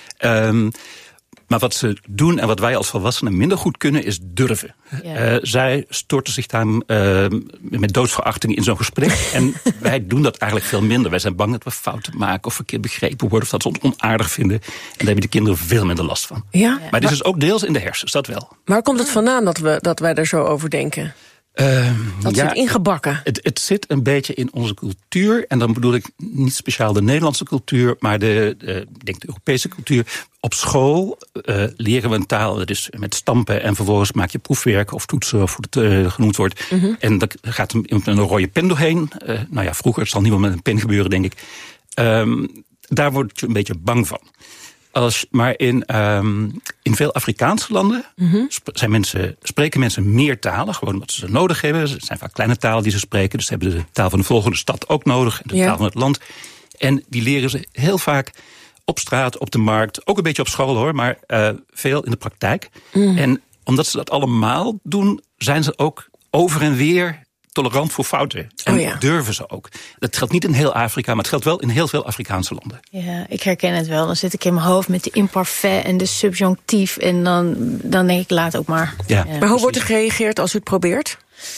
Um, Maar wat ze doen en wat wij als volwassenen minder goed kunnen, is durven. Ja. Uh, zij storten zich daar uh, met doodsverachting in zo'n gesprek. En wij doen dat eigenlijk veel minder. Wij zijn bang dat we fouten maken of verkeerd begrepen worden, of dat ze ons onaardig vinden. En daar hebben de kinderen veel minder last van. Ja? Maar dit is dus ook deels in de hersens, dat wel. Waar komt het vandaan dat, we, dat wij er zo over denken? Uh, dat ja, zit ingebakken. Het, het zit een beetje in onze cultuur. En dan bedoel ik niet speciaal de Nederlandse cultuur, maar de, de, ik denk de Europese cultuur. Op school uh, leren we een taal, dat is met stampen, en vervolgens maak je proefwerk of toetsen, of hoe het uh, genoemd wordt. Mm-hmm. En dan gaat er een rode pen doorheen. Uh, nou ja, vroeger zal niemand met een pen gebeuren, denk ik. Um, daar word je een beetje bang van. Als, maar in, um, in veel Afrikaanse landen mm-hmm. sp- zijn mensen, spreken mensen meer talen, gewoon omdat ze ze nodig hebben. Het zijn vaak kleine talen die ze spreken, dus ze hebben de taal van de volgende stad ook nodig, en de ja. taal van het land. En die leren ze heel vaak op straat, op de markt, ook een beetje op school hoor, maar uh, veel in de praktijk. Mm. En omdat ze dat allemaal doen, zijn ze ook over en weer tolerant voor fouten. En oh ja. durven ze ook. Dat geldt niet in heel Afrika, maar het geldt wel in heel veel Afrikaanse landen. Ja, ik herken het wel. Dan zit ik in mijn hoofd met de imparfait en de subjonctief. En dan, dan denk ik, laat ook maar. Ja. Ja, maar precies. Hoe wordt er gereageerd als u het probeert?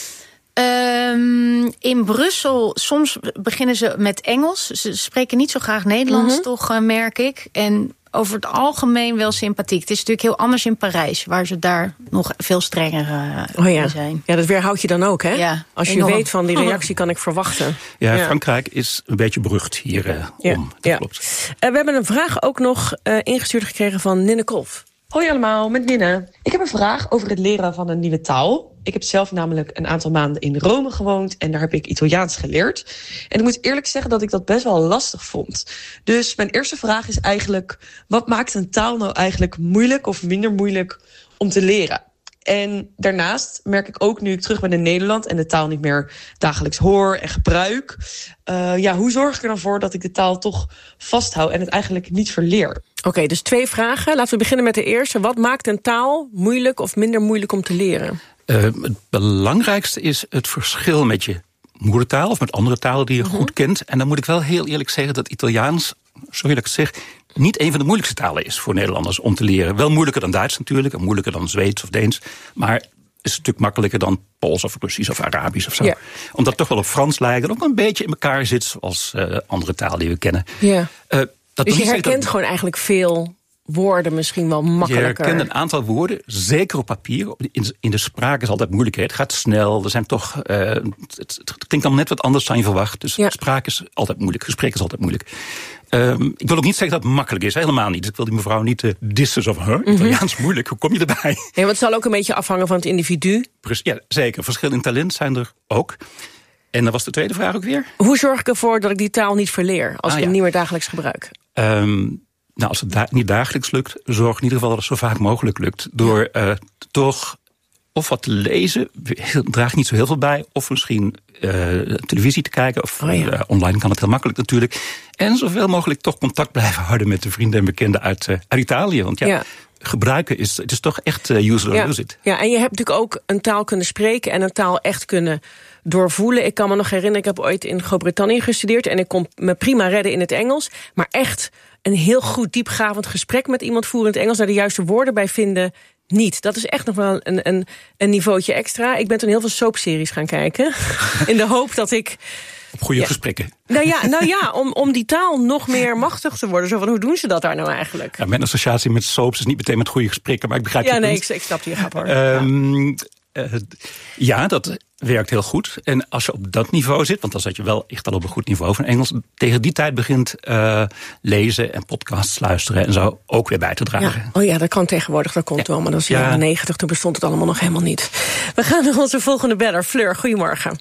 Um, in Brussel, soms beginnen ze met Engels. Ze spreken niet zo graag Nederlands, mm-hmm. toch, uh, merk ik. En over het algemeen wel sympathiek. Het is natuurlijk heel anders in Parijs, waar ze daar nog veel strenger uh, oh ja. zijn. Ja, dat weerhoud je dan ook, hè? Ja, als je enorm. weet van die reactie kan ik verwachten. Ja, ja. Frankrijk is een beetje berucht hier uh, ja. om. Dat ja. klopt. Uh, we hebben een vraag ook nog uh, ingestuurd gekregen van Ninne Kolf. Hoi allemaal, met Ninne. Ik heb een vraag over het leren van een nieuwe taal. Ik heb zelf namelijk een aantal maanden in Rome gewoond en daar heb ik Italiaans geleerd. En ik moet eerlijk zeggen dat ik dat best wel lastig vond. Dus mijn eerste vraag is eigenlijk, wat maakt een taal nou eigenlijk moeilijk of minder moeilijk om te leren? En daarnaast merk ik ook, nu ik terug ben in Nederland en de taal niet meer dagelijks hoor en gebruik, Uh, ja, hoe zorg ik er dan voor dat ik de taal toch vasthoud en het eigenlijk niet verleer? Oké, okay, dus twee vragen. Laten we beginnen met de eerste. Wat maakt een taal moeilijk of minder moeilijk om te leren? Uh, het belangrijkste is het verschil met je moedertaal of met andere talen die je uh-huh. goed kent. En dan moet ik wel heel eerlijk zeggen dat Italiaans, sorry dat ik het zeg, niet een van de moeilijkste talen is voor Nederlanders om te leren. Wel moeilijker dan Duits natuurlijk, en moeilijker dan Zweeds of Deens. Maar is een stuk makkelijker dan Pools of Russisch of Arabisch of zo. Ja. Omdat het toch wel op Frans lijkt en ook een beetje in elkaar zit zoals uh, andere talen die we kennen. Ja. Uh, dat dus je herkent dat, gewoon eigenlijk veel woorden misschien wel makkelijker. Je herkent een aantal woorden, zeker op papier. In, in de spraak is altijd moeilijker. Het gaat snel, er zijn toch, uh, het, het klinkt dan net wat anders dan je verwacht. Dus ja. spraak is altijd moeilijk, gesprek is altijd moeilijk. Um, ik wil ook niet zeggen dat het makkelijk is, helemaal niet. Dus ik wil die mevrouw niet uh, dissen zo van, huh, Italiaans mm-hmm. moeilijk, hoe kom je erbij? Nee, want het zal ook een beetje afhangen van het individu. Ja, zeker. Verschillen in talent zijn er ook. En dan was de tweede vraag ook weer. Hoe zorg ik ervoor dat ik die taal niet verleer, als ah, ik ja. hem niet meer dagelijks gebruik? Um, nou, als het da- niet dagelijks lukt, zorg in ieder geval dat het zo vaak mogelijk lukt. Door uh, toch of wat te lezen, draagt niet zo heel veel bij. Of misschien uh, televisie te kijken. Of oh ja. uh, online kan het heel makkelijk natuurlijk. En zoveel mogelijk toch contact blijven houden met de vrienden en bekenden uit, uh, uit Italië. Want ja, ja. gebruiken is, het is toch echt uh, use it or ja. lose it. Ja, en je hebt natuurlijk ook een taal kunnen spreken en een taal echt kunnen doorvoelen. Ik kan me nog herinneren, ik heb ooit in Groot-Brittannië gestudeerd en ik kon me prima redden in het Engels. Maar echt een heel goed diepgravend gesprek met iemand voeren in het Engels, daar de juiste woorden bij vinden, niet. Dat is echt nog wel een, een, een niveautje extra. Ik ben toen heel veel soapseries gaan kijken. In de hoop dat ik Op goede ja. gesprekken. Nou ja, nou ja om, om die taal nog meer machtig te worden. Zo van, hoe doen ze dat daar nou eigenlijk? Ja, mijn associatie met soaps is niet meteen met goede gesprekken, maar ik begrijp ja, het nee, niet. ik, ik snap die grap hoor. Um, ja. Uh, ja, dat werkt heel goed. En als je op dat niveau zit, want dan zat je wel echt al op een goed niveau van Engels, tegen die tijd begint uh, lezen en podcasts luisteren en zo ook weer bij te dragen. Ja. Oh ja, dat kan tegenwoordig, dat komt ja. wel, maar dat is in de jaren negentig, toen bestond het allemaal nog helemaal niet. We gaan naar onze volgende beller, Fleur, goedemorgen.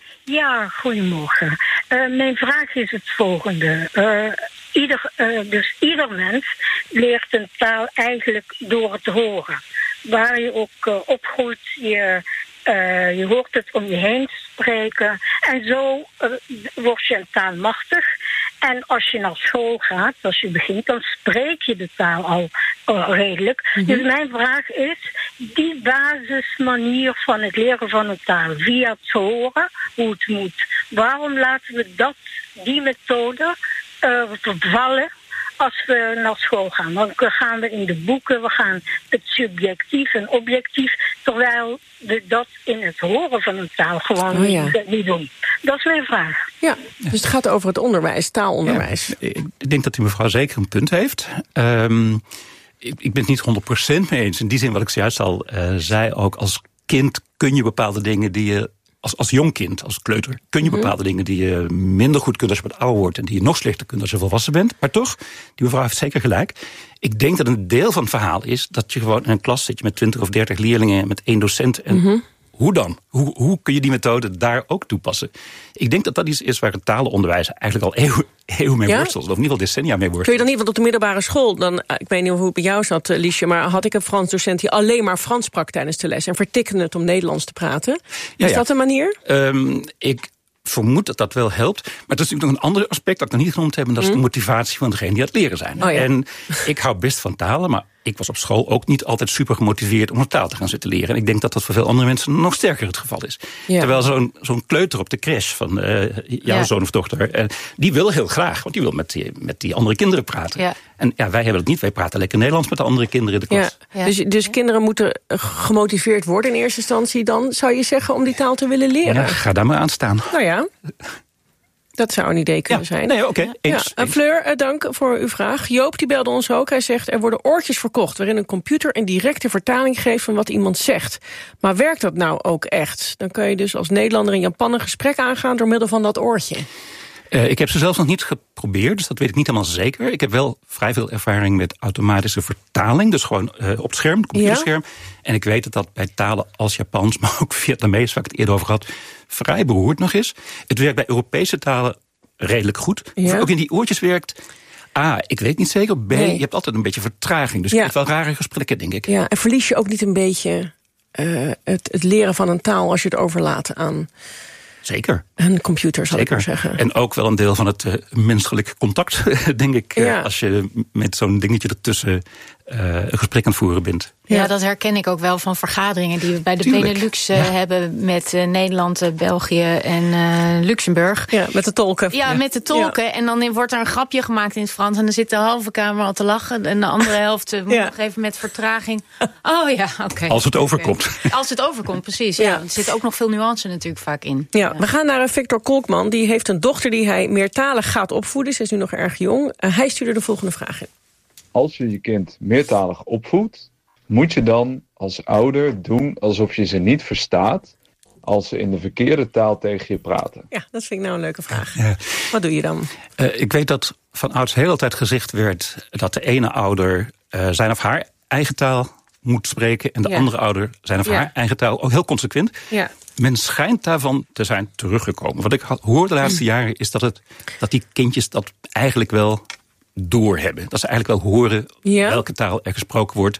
Ja, goedemorgen. Uh, mijn vraag is het volgende. Uh, ieder, uh, dus ieder mens leert een taal eigenlijk door het horen. Waar je ook uh, opgroeit, je, uh, je hoort het om je heen spreken. En zo uh, word je een taal machtig. En als je naar school gaat, als je begint, dan spreek je de taal al uh, redelijk. Mm-hmm. Dus mijn vraag is, die basismanier van het leren van een taal, via het horen, hoe het moet. Waarom laten we dat, die methode uh, vervallen als we naar school gaan? Dan gaan we in de boeken, we gaan het subjectief en objectief, terwijl we dat in het horen van een taal gewoon oh ja. niet, niet doen. Dat is mijn vraag. Ja, dus het gaat over het onderwijs, taalonderwijs. Ja, ik denk dat die mevrouw zeker een punt heeft. Um, ik, ik ben het niet honderd procent mee eens. In die zin wat ik zojuist al uh, zei, ook als kind kun je bepaalde dingen die je... Als, als jong kind, als kleuter, kun je bepaalde mm. dingen die je minder goed kunt als je wat ouder wordt en die je nog slechter kunt als je volwassen bent. Maar toch, die mevrouw heeft zeker gelijk. Ik denk dat een deel van het verhaal is dat je gewoon in een klas zit je met twintig of dertig leerlingen met één docent. En mm-hmm. hoe dan? Hoe, hoe kun je die methode daar ook toepassen? Ik denk dat dat iets is waar het talenonderwijs eigenlijk al eeuwen eeuw mee ja? worstelt. Of in ieder geval decennia mee worstelt. Kun je dan niet, want op de middelbare school, dan, ik weet niet hoe het bij jou zat, Liesje, maar had ik een Frans docent die alleen maar Frans sprak tijdens de les en vertikkende het om Nederlands te praten. Ja, is ja. dat een manier? Um, ik vermoed dat dat wel helpt. Maar het is natuurlijk nog een ander aspect dat ik nog niet genoemd heb, en dat is mm. de motivatie van degene die aan het leren zijn. Oh, ja. En ik hou best van talen, maar ik was op school ook niet altijd super gemotiveerd om een taal te gaan zitten leren. En ik denk dat dat voor veel andere mensen nog sterker het geval is. Ja. Terwijl zo'n zo'n kleuter op de crash van uh, jouw ja. zoon of dochter, uh, die wil heel graag, want die wil met die, met die andere kinderen praten. Ja. En ja, wij hebben het niet. Wij praten lekker Nederlands met de andere kinderen in de klas. Ja. Ja. Dus, dus kinderen moeten gemotiveerd worden in eerste instantie dan, zou je zeggen, om die taal te willen leren? Ja, ga daar maar aan staan. Nou ja. Dat zou een idee kunnen ja, zijn. Nee, oké. Okay, ja. uh, Fleur, uh, dank voor uw vraag. Joop die belde ons ook. Hij zegt, er worden oortjes verkocht waarin een computer een directe vertaling geeft van wat iemand zegt. Maar werkt dat nou ook echt? Dan kun je dus als Nederlander in Japan een gesprek aangaan door middel van dat oortje. Uh, ik heb ze zelf nog niet geprobeerd, dus dat weet ik niet helemaal zeker. Ik heb wel vrij veel ervaring met automatische vertaling, dus gewoon uh, op het scherm, het computerscherm. Ja. En ik weet dat dat bij talen als Japans, maar ook Vietnamees, waar ik het eerder over had, vrij beroerd nog is. Het werkt bij Europese talen redelijk goed. Ja. Of het ook in die oortjes werkt, A, ik weet niet zeker. B, nee. je hebt altijd een beetje vertraging. Dus ja. je hebt wel rare gesprekken, denk ik. Ja, en verlies je ook niet een beetje uh, het, het leren van een taal als je het overlaat aan... Zeker. Een computer, zal Zeker. ik maar zeggen. En ook wel een deel van het uh, menselijk contact, denk ik. Ja. Uh, als je met zo'n dingetje ertussen uh, een gesprek aan het voeren bent. Ja, ja, dat herken ik ook wel van vergaderingen die we bij de Tuurlijk. Benelux uh, ja. hebben met uh, Nederland, uh, België en uh, Luxemburg. Ja, met de tolken. Ja, ja. met de tolken. Ja. En dan wordt er een grapje gemaakt in het Frans en dan zit de halve kamer al te lachen en de andere helft uh, moet ja. nog even met vertraging. Oh ja, oké. Okay. Als het overkomt. Okay. Als het overkomt, precies. Ja. Ja. Er zit ook nog veel nuance natuurlijk vaak in. Ja, ja. We gaan naar Victor Kolkman. Die heeft een dochter die hij meertalig gaat opvoeden. Ze is nu nog erg jong. Uh, hij stuurde de volgende vraag in. Als je je kind meertalig opvoedt, moet je dan als ouder doen alsof je ze niet verstaat als ze in de verkeerde taal tegen je praten? Ja, dat vind ik nou een leuke vraag. Ja. Wat doe je dan? Uh, ik weet dat van ouds heel altijd gezegd werd dat de ene ouder uh, zijn of haar eigen taal moet spreken en de ja. andere ouder zijn of ja. haar eigen taal. Ook heel consequent. Ja. Men schijnt daarvan te zijn teruggekomen. Wat ik hoor de laatste jaren is dat, het, dat die kindjes dat eigenlijk wel doorhebben. Dat ze eigenlijk wel horen ja. welke taal er gesproken wordt.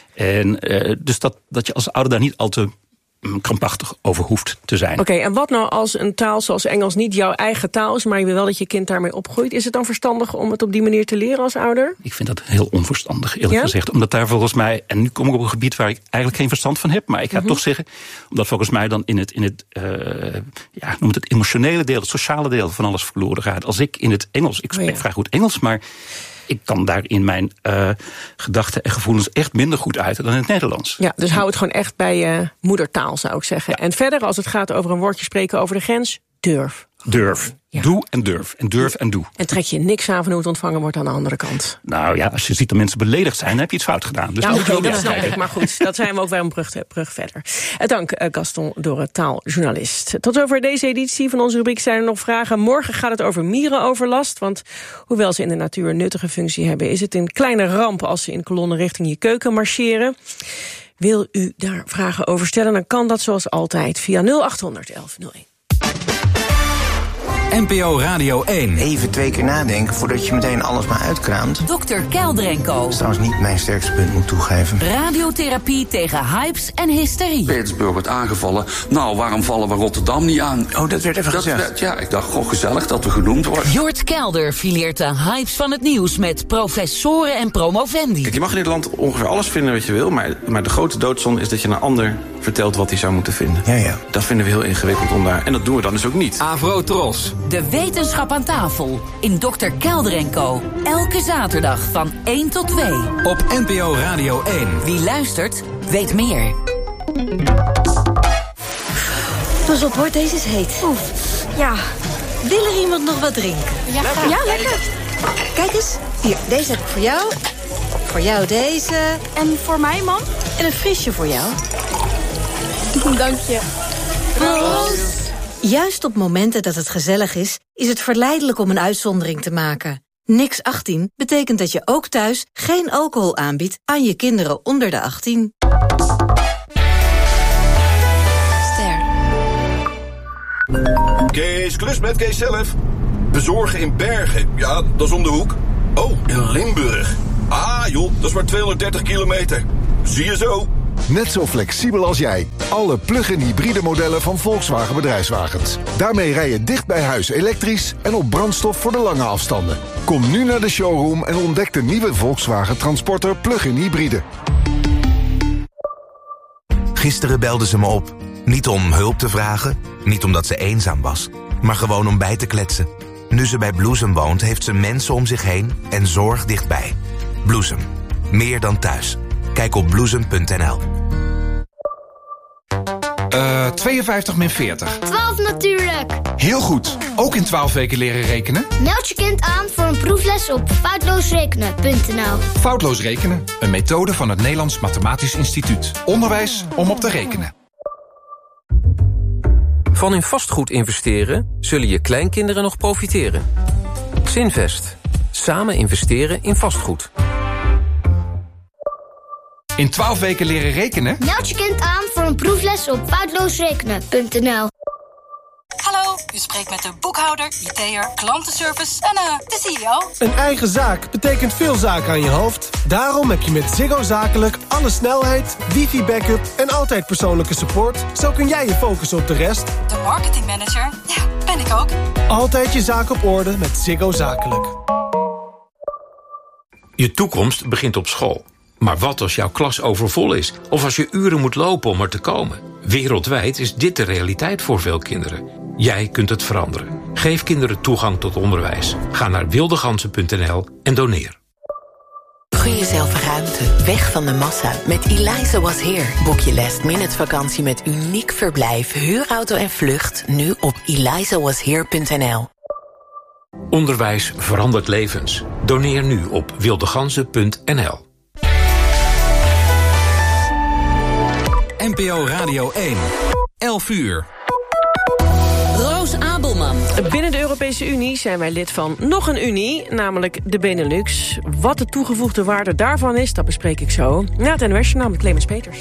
En uh, dus dat, dat je als ouder daar niet al te um, krampachtig over hoeft te zijn. Oké, okay, en wat nou als een taal zoals Engels niet jouw eigen taal is, maar je wil wel dat je kind daarmee opgroeit? Is het dan verstandig om het op die manier te leren als ouder? Ik vind dat heel onverstandig, eerlijk ja? gezegd. Omdat daar volgens mij, en nu kom ik op een gebied waar ik eigenlijk geen verstand van heb, maar ik ga mm-hmm. toch zeggen, omdat volgens mij dan in het, in het, uh, ja, noem het het emotionele deel, het sociale deel van alles verloren gaat. Als ik in het Engels, ik spreek oh ja. vrij goed Engels, maar ik kan daar in mijn uh, gedachten en gevoelens echt minder goed uiten dan in het Nederlands. Ja, dus hou het gewoon echt bij je moedertaal, zou ik zeggen. Ja. En verder, als het gaat over een woordje spreken over de grens, durf. Durf. Ja. Doe en durf. En durf en doe. En trek je niks aan van hoe het ontvangen wordt aan de andere kant. Nou ja, als je ziet dat mensen beledigd zijn, dan heb je iets fout gedaan. Dus ja, oké, okay, dat snap ik. Maar goed, dat zijn we ook weer een brug, brug verder. Dank Gaston Dorre, taaljournalist. Tot over deze editie van onze rubriek zijn er nog vragen. Morgen gaat het over mierenoverlast. Want hoewel ze in de natuur een nuttige functie hebben, is het een kleine ramp als ze in kolonnen richting je keuken marcheren. Wil u daar vragen over stellen, dan kan dat zoals altijd via nul acht honderd elf nul één. N P O Radio één. Even twee keer nadenken voordat je meteen alles maar uitkraamt. dokter Keldrenko. Dat is trouwens niet mijn sterkste punt, moet toegeven. Radiotherapie tegen hypes en hysterie. Petersburg wordt aangevallen. Nou, waarom vallen we Rotterdam niet aan? Oh, dat werd even dat gezegd. Werd, ja, ik dacht, goh, gezellig dat we genoemd worden. Jort Kelder fileert de hypes van het nieuws met professoren en promovendi. Kijk, je mag in dit land ongeveer alles vinden wat je wil, maar, maar de grote doodzonde is dat je een ander vertelt wat hij zou moeten vinden. Ja, ja. Dat vinden we heel ingewikkeld om daar. En dat doen we dan dus ook niet. Avro Tros. De wetenschap aan tafel in dokter Keldrenko. Elke zaterdag van één tot twee. Op N P O Radio één. Wie luistert, weet meer. Pas op hoor, deze is heet. Oef, ja. Wil er iemand nog wat drinken? Ja, graag. Ja, lekker. Kijk eens, hier, deze heb ik voor jou. Voor jou deze. En voor mij, man? En een frisje voor jou. Dank je. Proost. Juist op momenten dat het gezellig is, is het verleidelijk om een uitzondering te maken. Niks achttien betekent dat je ook thuis geen alcohol aanbiedt aan je kinderen onder de achttien. Ster. Kees, klus met Kees zelf. Bezorgen in Bergen, ja, dat is om de hoek. Oh, in Limburg. Ah joh, dat is maar tweehonderddertig kilometer. Zie je zo. Net zo flexibel als jij. Alle plug-in hybride modellen van Volkswagen Bedrijfswagens. Daarmee rij je dicht bij huis elektrisch en op brandstof voor de lange afstanden. Kom nu naar de showroom en ontdek de nieuwe Volkswagen Transporter plug-in hybride. Gisteren belde ze me op. Niet om hulp te vragen, niet omdat ze eenzaam was, maar gewoon om bij te kletsen. Nu ze bij Bloesem woont, heeft ze mensen om zich heen en zorg dichtbij. Bloesem. Meer dan thuis. Kijk op bloesem punt n l. Uh, tweeënvijftig min veertig. twaalf natuurlijk. Heel goed. Ook in twaalf weken leren rekenen? Meld je kind aan voor een proefles op foutloosrekenen punt n l. Foutloos rekenen. Een methode van het Nederlands Mathematisch Instituut. Onderwijs om op te rekenen. Van in vastgoed investeren zullen je kleinkinderen nog profiteren. Zinvest. Samen investeren in vastgoed. In twaalf weken leren rekenen? Meld je kind aan voor een proefles op foutloosrekenen punt n l. Hallo, u spreekt met de boekhouder, I T'er, klantenservice en uh, de C E O. Een eigen zaak betekent veel zaken aan je hoofd. Daarom heb je met Ziggo Zakelijk alle snelheid, wifi-backup en altijd persoonlijke support. Zo kun jij je focussen op de rest. De marketingmanager, ja, ben ik ook. Altijd je zaak op orde met Ziggo Zakelijk. Je toekomst begint op school. Maar wat als jouw klas overvol is? Of als je uren moet lopen om er te komen? Wereldwijd is dit de realiteit voor veel kinderen. Jij kunt het veranderen. Geef kinderen toegang tot onderwijs. Ga naar wildegansen punt n l en doneer. Gun jezelf ruimte, weg van de massa. Met Eliza Was Here boek je last minute vakantie met uniek verblijf, huurauto en vlucht. Nu op eliza was here punt n l. Onderwijs verandert levens. Doneer nu op wildegansen punt n l. N P O Radio één. elf uur. Roos Abelman. Binnen de Europese Unie zijn wij lid van nog een Unie, namelijk de Benelux. Wat de toegevoegde waarde daarvan is, dat bespreek ik zo. Na het N O S-journaal met Clemens Peters.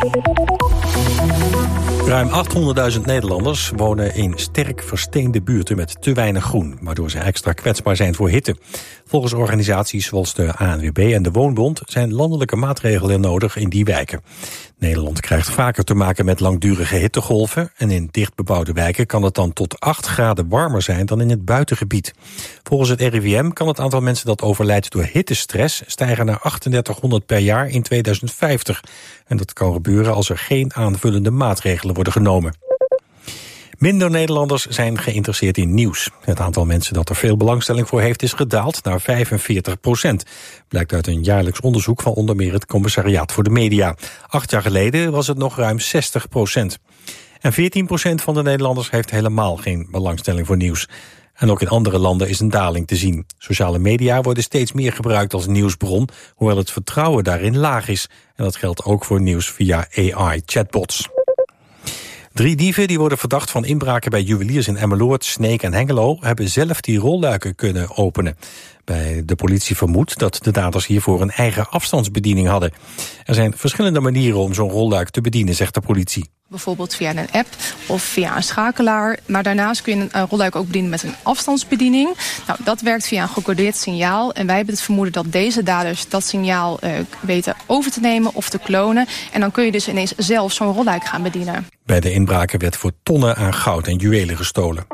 Ruim achthonderdduizend Nederlanders wonen in sterk versteende buurten met te weinig groen, waardoor ze extra kwetsbaar zijn voor hitte. Volgens organisaties zoals de A N W B en de Woonbond zijn landelijke maatregelen nodig in die wijken. Nederland krijgt vaker te maken met langdurige hittegolven en in dichtbebouwde wijken kan het dan tot acht graden warmer zijn dan in het buitengebied. Volgens het R I V M kan het aantal mensen dat overlijdt door hittestress stijgen naar drieduizendachthonderd per jaar in tweeduizend vijftig. En dat kan gebeuren als er geen aanvullende maatregelen worden genomen. Minder Nederlanders zijn geïnteresseerd in nieuws. Het aantal mensen dat er veel belangstelling voor heeft is gedaald naar vijfenveertig procent. Blijkt uit een jaarlijks onderzoek van onder meer het Commissariaat voor de Media. Acht jaar geleden was het nog ruim zestig procent. En veertien procent van de Nederlanders heeft helemaal geen belangstelling voor nieuws. En ook in andere landen is een daling te zien. Sociale media worden steeds meer gebruikt als nieuwsbron, hoewel het vertrouwen daarin laag is. En dat geldt ook voor nieuws via A I-chatbots. Drie dieven die worden verdacht van inbraken bij juweliers in Emmeloord, Sneek en Hengelo hebben zelf die rolluiken kunnen openen. Bij de politie vermoedt dat de daders hiervoor een eigen afstandsbediening hadden. Er zijn verschillende manieren om zo'n rolluik te bedienen, zegt de politie. Bijvoorbeeld via een app of via een schakelaar. Maar daarnaast kun je een rolluik ook bedienen met een afstandsbediening. Nou, dat werkt via een gecodeerd signaal. En wij hebben het vermoeden dat deze daders dat signaal uh, weten over te nemen of te klonen. En dan kun je dus ineens zelf zo'n rolluik gaan bedienen. Bij de inbraken werd voor tonnen aan goud en juwelen gestolen.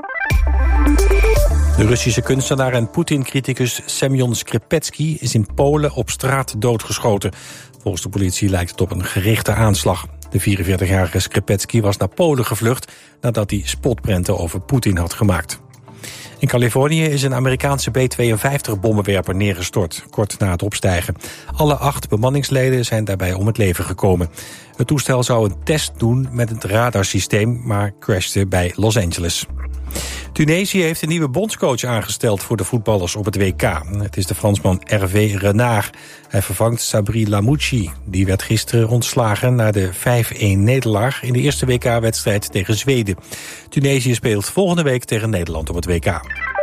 De Russische kunstenaar en Poetin-criticus Semyon Skripetsky is in Polen op straat doodgeschoten. Volgens de politie lijkt het op een gerichte aanslag. De vierenveertigjarige Skripetsky was naar Polen gevlucht nadat hij spotprenten over Poetin had gemaakt. In Californië is een Amerikaanse B tweeënvijftig-bommenwerper neergestort, kort na het opstijgen. Alle acht bemanningsleden zijn daarbij om het leven gekomen. Het toestel zou een test doen met het radarsysteem, maar crashte bij Los Angeles. Tunesië heeft een nieuwe bondscoach aangesteld voor de voetballers op het W K. Het is de Fransman Hervé Renard. Hij vervangt Sabri Lamouchi. Die werd gisteren ontslagen na de vijf-een nederlaag in de eerste W K-wedstrijd tegen Zweden. Tunesië speelt volgende week tegen Nederland op het W K.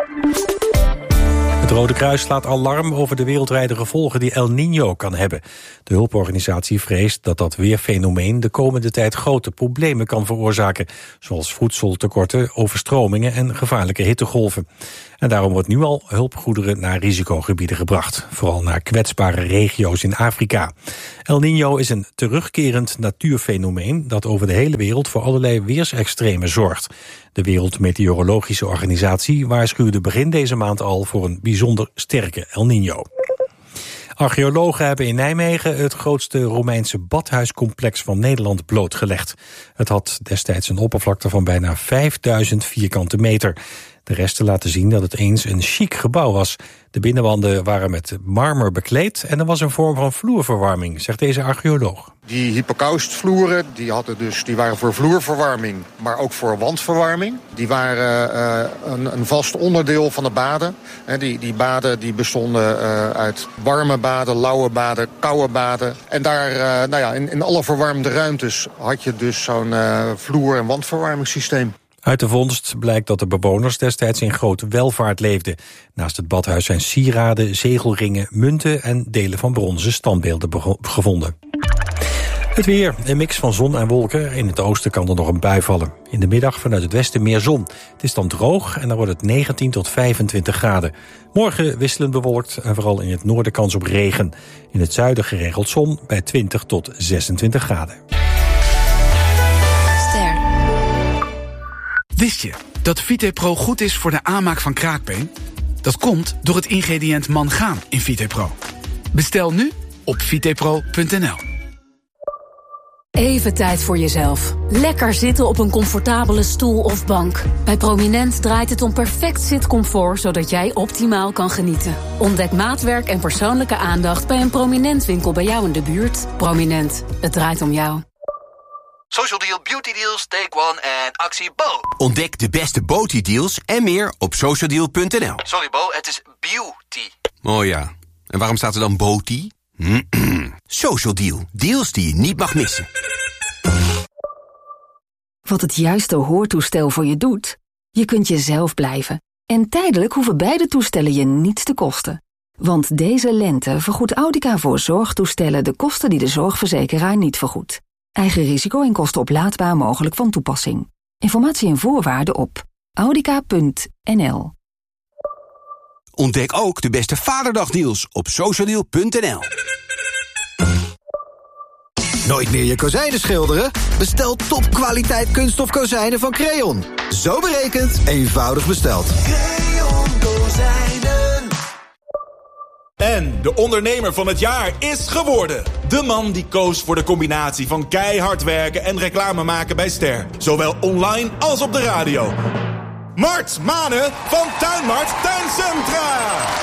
Het Rode Kruis slaat alarm over de wereldwijde gevolgen die El Niño kan hebben. De hulporganisatie vreest dat dat weerfenomeen de komende tijd grote problemen kan veroorzaken, zoals voedseltekorten, overstromingen en gevaarlijke hittegolven. En daarom wordt nu al hulpgoederen naar risicogebieden gebracht, vooral naar kwetsbare regio's in Afrika. El Niño is een terugkerend natuurfenomeen dat over de hele wereld voor allerlei weersextremen zorgt. De Wereldmeteorologische Organisatie waarschuwde begin deze maand al voor een bijzonder sterke El Niño. Archeologen hebben in Nijmegen het grootste Romeinse badhuiscomplex van Nederland blootgelegd. Het had destijds een oppervlakte van bijna vijfduizend vierkante meter. De resten laten zien dat het eens een chic gebouw was. De binnenwanden waren met marmer bekleed en er was een vorm van vloerverwarming, zegt deze archeoloog. Die hypocaustvloeren die hadden dus, die waren voor vloerverwarming, maar ook voor wandverwarming. Die waren uh, een, een vast onderdeel van de baden. He, die, die baden die bestonden uh, uit warme baden, lauwe baden, koude baden. En daar, uh, nou ja, in, in alle verwarmde ruimtes had je dus zo'n uh, vloer- en wandverwarmingssysteem. Uit de vondst blijkt dat de bewoners destijds in grote welvaart leefden. Naast het badhuis zijn sieraden, zegelringen, munten en delen van bronzen standbeelden gevonden. Het weer, een mix van zon en wolken. In het oosten kan er nog een bui vallen. In de middag vanuit het westen meer zon. Het is dan droog en dan wordt het negentien tot vijfentwintig graden. Morgen wisselend bewolkt en vooral in het noorden kans op regen. In het zuiden geregeld zon bij twintig tot zesentwintig graden. Wist je dat VitePro goed is voor de aanmaak van kraakbeen? Dat komt door het ingrediënt mangaan in VitePro. Bestel nu op vitepro punt n l. Even tijd voor jezelf. Lekker zitten op een comfortabele stoel of bank. Bij Prominent draait het om perfect zitcomfort, zodat jij optimaal kan genieten. Ontdek maatwerk en persoonlijke aandacht bij een Prominent winkel bij jou in de buurt. Prominent, het draait om jou. Social Deal, Beauty Deals, Take One en actie Bo. Ontdek de beste Beauty Deals en meer op social deal punt n l. Sorry Bo, het is beauty. Oh ja, en waarom staat er dan Beauty? Social Deal, deals die je niet mag missen. Wat het juiste hoortoestel voor je doet? Je kunt jezelf blijven. En tijdelijk hoeven beide toestellen je niets te kosten. Want deze lente vergoedt Audica voor zorgtoestellen de kosten die de zorgverzekeraar niet vergoedt. Eigen risico en kosten oplaadbaar mogelijk van toepassing. Informatie en voorwaarden op audica punt n l. Ontdek ook de beste Vaderdagdeals op social deal punt n l. Nooit meer je kozijnen schilderen? Bestel topkwaliteit kunststof kozijnen van Creon. Zo berekend, eenvoudig besteld. Creon Kozijnen. En de ondernemer van het jaar is geworden. De man die koos voor de combinatie van keihard werken en reclame maken bij Ster. Zowel online als op de radio. Mart Manen van Tuinmart Tuincentra.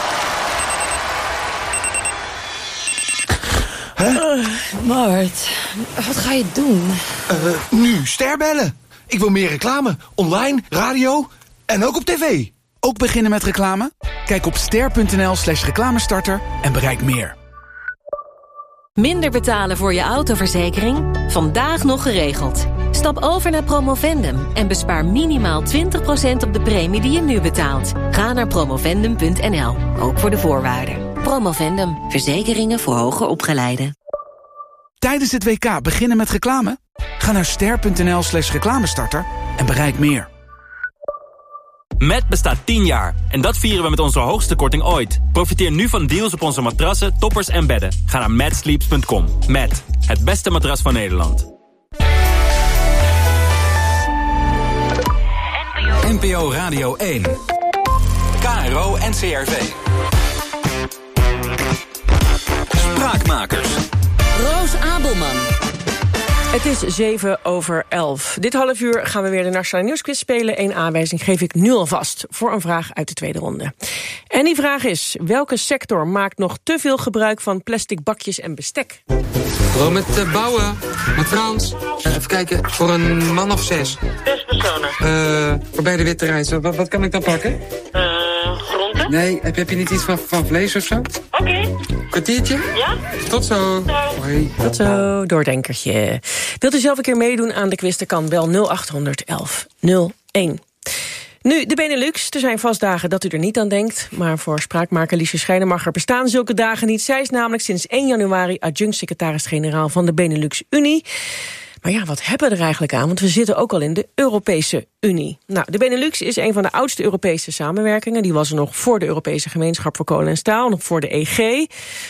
Huh? Uh, Mart, wat ga je doen? Uh, nu Ster bellen. Ik wil meer reclame. Online, radio en ook op tv. Ook beginnen met reclame? Kijk op ster punt n l slash reclamestarter en bereik meer. Minder betalen voor je autoverzekering? Vandaag nog geregeld. Stap over naar Promovendum en bespaar minimaal twintig procent op de premie die je nu betaalt. Ga naar promovendum punt n l, ook voor de voorwaarden. Promovendum, verzekeringen voor hoger opgeleiden. Tijdens het W K beginnen met reclame? Ga naar ster punt n l slash reclamestarter en bereik meer. Met bestaat tien jaar en dat vieren we met onze hoogste korting ooit. Profiteer nu van deals op onze matrassen, toppers en bedden. Ga naar mad sleeps punt com. Met het beste matras van Nederland. N P O Radio één. K R O en C R V. Spraakmakers. Roos Abelman. Het is zeven over elf. Dit half uur gaan we weer de Nationale Nieuwsquiz spelen. Eén aanwijzing geef ik nu alvast voor een vraag uit de tweede ronde. En die vraag is: welke sector maakt nog te veel gebruik van plastic bakjes en bestek? Gewoon met uh, bouwen, met Frans. Uh, even kijken, voor een man of zes. Zes personen. Uh, voor bij de witte rijst. Wat, wat kan ik dan pakken? Uh, groenten. Nee, heb, heb je niet iets van, van vlees of zo? Oké. Okay. Kwartiertje? Ja. Tot zo. Hoi. Tot zo, doordenkertje. Wilt u zelf een keer meedoen aan de quiz? Dan kan bel nul acht honderd elf nul één. Nu, de Benelux. Er zijn vast dagen dat u er niet aan denkt. Maar voor spraakmaker Liesje Schijnemacher bestaan zulke dagen niet. Zij is namelijk sinds één januari adjunct-secretaris-generaal van de Benelux-Unie. Maar ja, wat hebben we er eigenlijk aan? Want we zitten ook al in de Europese Unie. Nou, de Benelux is een van de oudste Europese samenwerkingen. Die was er nog voor de Europese Gemeenschap voor Kolen en Staal, nog voor de E G.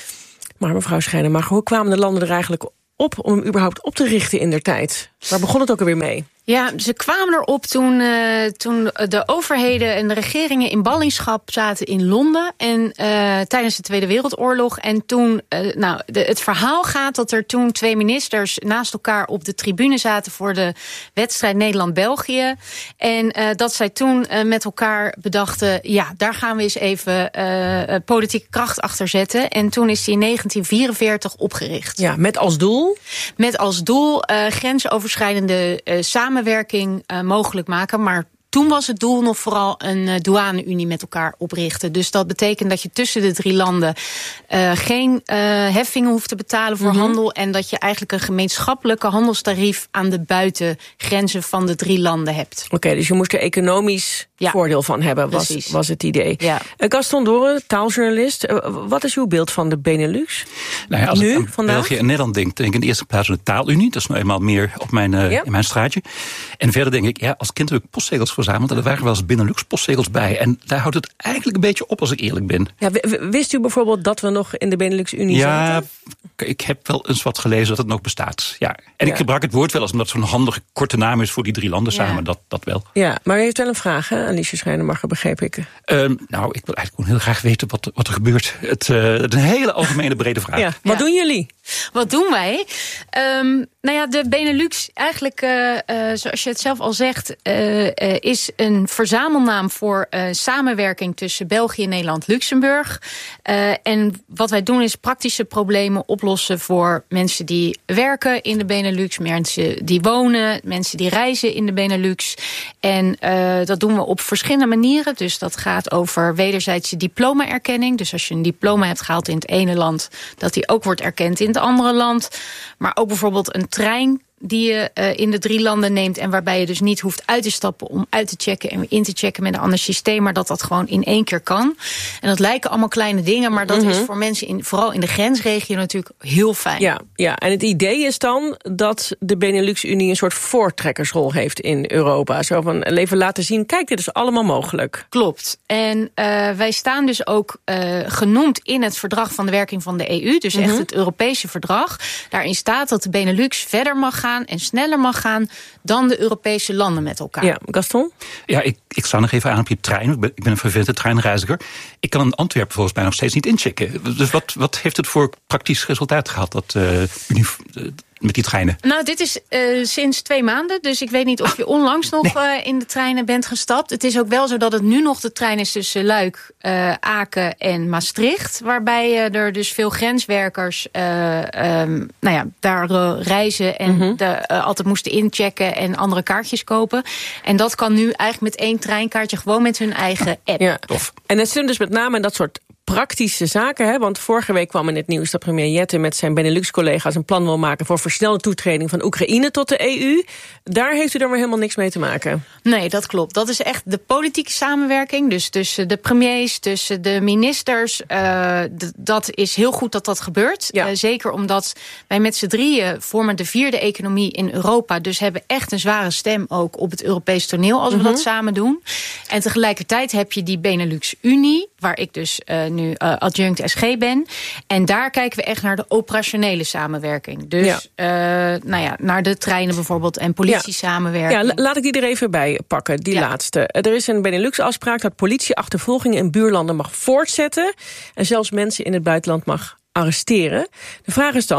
Maar mevrouw Schijnemacher, hoe kwamen de landen er eigenlijk op om hem überhaupt op te richten in der tijd? Waar begon het ook alweer mee? Ja, ze kwamen erop toen, uh, toen de overheden en de regeringen in ballingschap zaten in Londen. En uh, tijdens de Tweede Wereldoorlog. En toen, uh, nou, de, het verhaal gaat dat er toen twee ministers naast elkaar op de tribune zaten voor de wedstrijd Nederland-België. En uh, dat zij toen uh, met elkaar bedachten, ja, daar gaan we eens even uh, politieke kracht achter zetten. En toen is die in negentien vierenveertig opgericht. Ja, met als doel? Met als doel uh, grensoverschrijdende uh, samenwerking. samenwerking uh, mogelijk maken, maar toen was het doel nog vooral een uh, douane-unie met elkaar oprichten. Dus dat betekent dat je tussen de drie landen uh, geen uh, heffingen hoeft te betalen voor mm-hmm. handel en dat je eigenlijk een gemeenschappelijke handelstarief aan de buitengrenzen van de drie landen hebt. Oké, okay, dus je moest er economisch ja. voordeel van hebben, was, was het idee. Ja. Uh, Gaston Doren, taaljournalist. Uh, wat is uw beeld van de Benelux? Nou ja, als nu, ik aan vandaag? België en Nederland denk, denk ik in de eerste plaats aan de taalunie. Dat is nou eenmaal meer op mijn, uh, ja. in mijn straatje. En verder denk ik, ja, als kind heb ik postzegels verzameld en er waren wel eens Benelux postzegels bij. En daar houdt het eigenlijk een beetje op als ik eerlijk ben. Ja, wist u bijvoorbeeld dat we nog in de Benelux-Unie ja, zaten? Ja, ik heb wel eens wat gelezen dat het nog bestaat. Ja. En ja. ik gebruik het woord wel eens omdat het zo'n handige korte naam is voor die drie landen ja. samen. Dat, dat wel. Ja, maar u heeft wel een vraag, hè, aan Liesje Schijnemacher, begreep ik. Um, nou, ik wil eigenlijk gewoon heel graag weten wat, wat er gebeurt. Het, uh, het is een hele algemene brede vraag. Ja. Wat ja. doen jullie? Wat doen wij? Um, nou ja, de Benelux, eigenlijk, uh, uh, zoals je het zelf al zegt, uh, uh, is een verzamelnaam voor uh, samenwerking tussen België, Nederland, Luxemburg. Uh, en wat wij doen is praktische problemen oplossen voor mensen die werken in de Benelux, mensen die wonen, mensen die reizen in de Benelux. En uh, dat doen we op verschillende manieren. Dus dat gaat over wederzijdse diploma-erkenning. Dus als je een diploma hebt gehaald in het ene land, dat die ook wordt erkend in het andere land. Maar ook bijvoorbeeld een trein die je uh, in de drie landen neemt en waarbij je dus niet hoeft uit te stappen om uit te checken en weer in te checken met een ander systeem, maar dat dat gewoon in één keer kan. En dat lijken allemaal kleine dingen, maar dat mm-hmm. is voor mensen in, vooral in de grensregio natuurlijk heel fijn. Ja, ja, en het idee is dan dat de Benelux-Unie een soort voortrekkersrol heeft in Europa. Zo van even laten zien, kijk, dit is allemaal mogelijk. Klopt. En uh, wij staan dus ook uh, genoemd in het verdrag van de werking van de E U, dus mm-hmm. echt het Europese verdrag. Daarin staat dat de Benelux verder mag gaan en sneller mag gaan dan de Europese landen met elkaar. Ja, Gaston? Ja, ik, ik sta nog even aan op je trein. Ik ben, ik ben een vervente treinreiziger. Ik kan in Antwerpen volgens mij nog steeds niet inchecken. Dus wat, wat heeft het voor praktisch resultaat gehad, dat uh, Unie, uh, met die treinen? Nou, dit is uh, sinds twee maanden. Dus ik weet niet of je onlangs nog nee. uh, in de treinen bent gestapt. Het is ook wel zo dat het nu nog de trein is tussen Luik, uh, Aken en Maastricht. Waarbij uh, er dus veel grenswerkers uh, um, nou ja, daar uh, reizen en mm-hmm. de, uh, altijd moesten inchecken en andere kaartjes kopen. En dat kan nu eigenlijk met één treinkaartje gewoon met hun eigen app. Ja. Tof. En het zit dus met name in dat soort praktische zaken, hè? Want vorige week kwam in het nieuws dat premier Jette met zijn Benelux-collega's een plan wil maken voor versnelde toetreding van Oekraïne tot de E U. Daar heeft u dan weer helemaal niks mee te maken. Nee, dat klopt. Dat is echt de politieke samenwerking. Dus tussen de premiers, tussen de ministers. Uh, d- dat is heel goed dat dat gebeurt. Ja. Uh, zeker omdat wij met z'n drieën vormen de vierde economie in Europa. Dus hebben echt een zware stem ook op het Europees toneel als mm-hmm. we dat samen doen. En tegelijkertijd heb je die Benelux-Unie, waar ik dus uh, nu uh, adjunct S G ben. En daar kijken we echt naar de operationele samenwerking. Dus ja. uh, nou ja, naar de treinen bijvoorbeeld en politiesamenwerking. Ja, laat ik die er even bij pakken, die ja. laatste. Er is een Benelux-afspraak dat politie achtervolgingen in buurlanden mag voortzetten en zelfs mensen in het buitenland mag arresteren. De vraag is dan,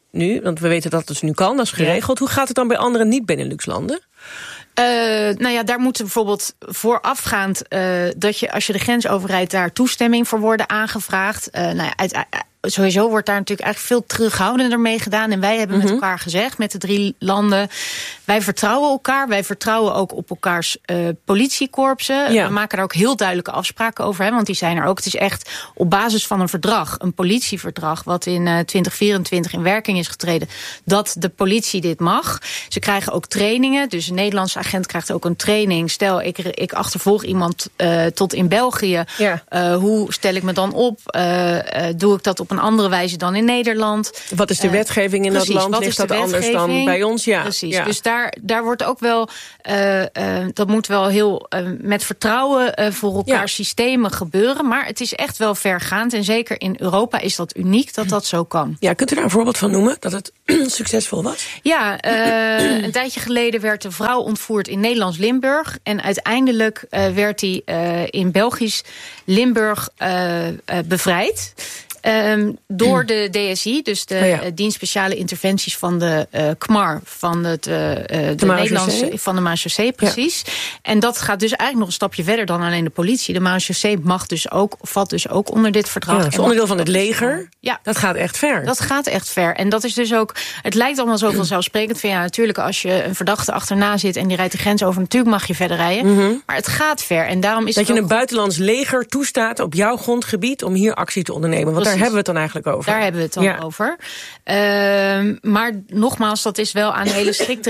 nu? Want we weten dat het dus nu kan, dat is geregeld. Ja. Hoe gaat het dan bij andere niet-Benelux-landen? Uh, nou ja, daar moet bijvoorbeeld voorafgaand uh, dat je als je de grens overrijdt daar toestemming voor worden aangevraagd. Uh, nou ja, uit, uh, sowieso wordt daar natuurlijk eigenlijk veel terughoudender mee gedaan. En wij hebben mm-hmm. met elkaar gezegd, met de drie landen, wij vertrouwen elkaar. Wij vertrouwen ook op elkaars uh, politiekorpsen. Ja. We maken daar ook heel duidelijke afspraken over, hè, want die zijn er ook. Het is echt op basis van een verdrag, een politieverdrag, wat in uh, twintig vierentwintig in werking is getreden, dat de politie dit mag. Ze krijgen ook trainingen, dus een Nederlandse agent krijgt ook een training. Stel, ik, ik achtervolg iemand uh, tot in België. Ja. Uh, hoe stel ik me dan op? Uh, uh, doe ik dat op een andere wijze dan in Nederland? Wat is de wetgeving in uh, precies, dat land? Ligt dat anders dan bij ons? Ja. Precies, ja. Dus daar, daar wordt ook wel, uh, uh, dat moet wel heel uh, met vertrouwen uh, voor elkaar ja. systemen gebeuren. Maar het is echt wel vergaand. En zeker in Europa is dat uniek dat dat zo kan. Ja, kunt u daar een voorbeeld van noemen? Dat het succesvol was? Ja, uh, een tijdje geleden werd een vrouw ontvoerd in Nederlands Limburg. En uiteindelijk uh, werd hij uh, in Belgisch Limburg uh, uh, bevrijd. Um, door de D S I, dus de oh ja. uh, dienst speciale interventies van de uh, C M A R, van het uh, de, de Nederlandse, van de Marechaussee, precies. Ja. En dat gaat dus eigenlijk nog een stapje verder dan alleen de politie. De Marechaussee mag dus ook, valt dus ook onder dit verdrag. Ja, dat is onderdeel van het leger. Ja, dat gaat echt ver. Dat gaat echt ver. En dat is dus ook, het lijkt allemaal zo vanzelfsprekend van ja, natuurlijk als je een verdachte achterna zit en die rijdt de grens over, natuurlijk mag je verder rijden. Mm-hmm. Maar het gaat ver. En daarom is dat het je ook een buitenlands leger toestaat op jouw grondgebied om hier actie te ondernemen. Want daar hebben we het dan eigenlijk over. Daar hebben we het dan ja. over. Uh, maar nogmaals, dat is wel aan hele strikte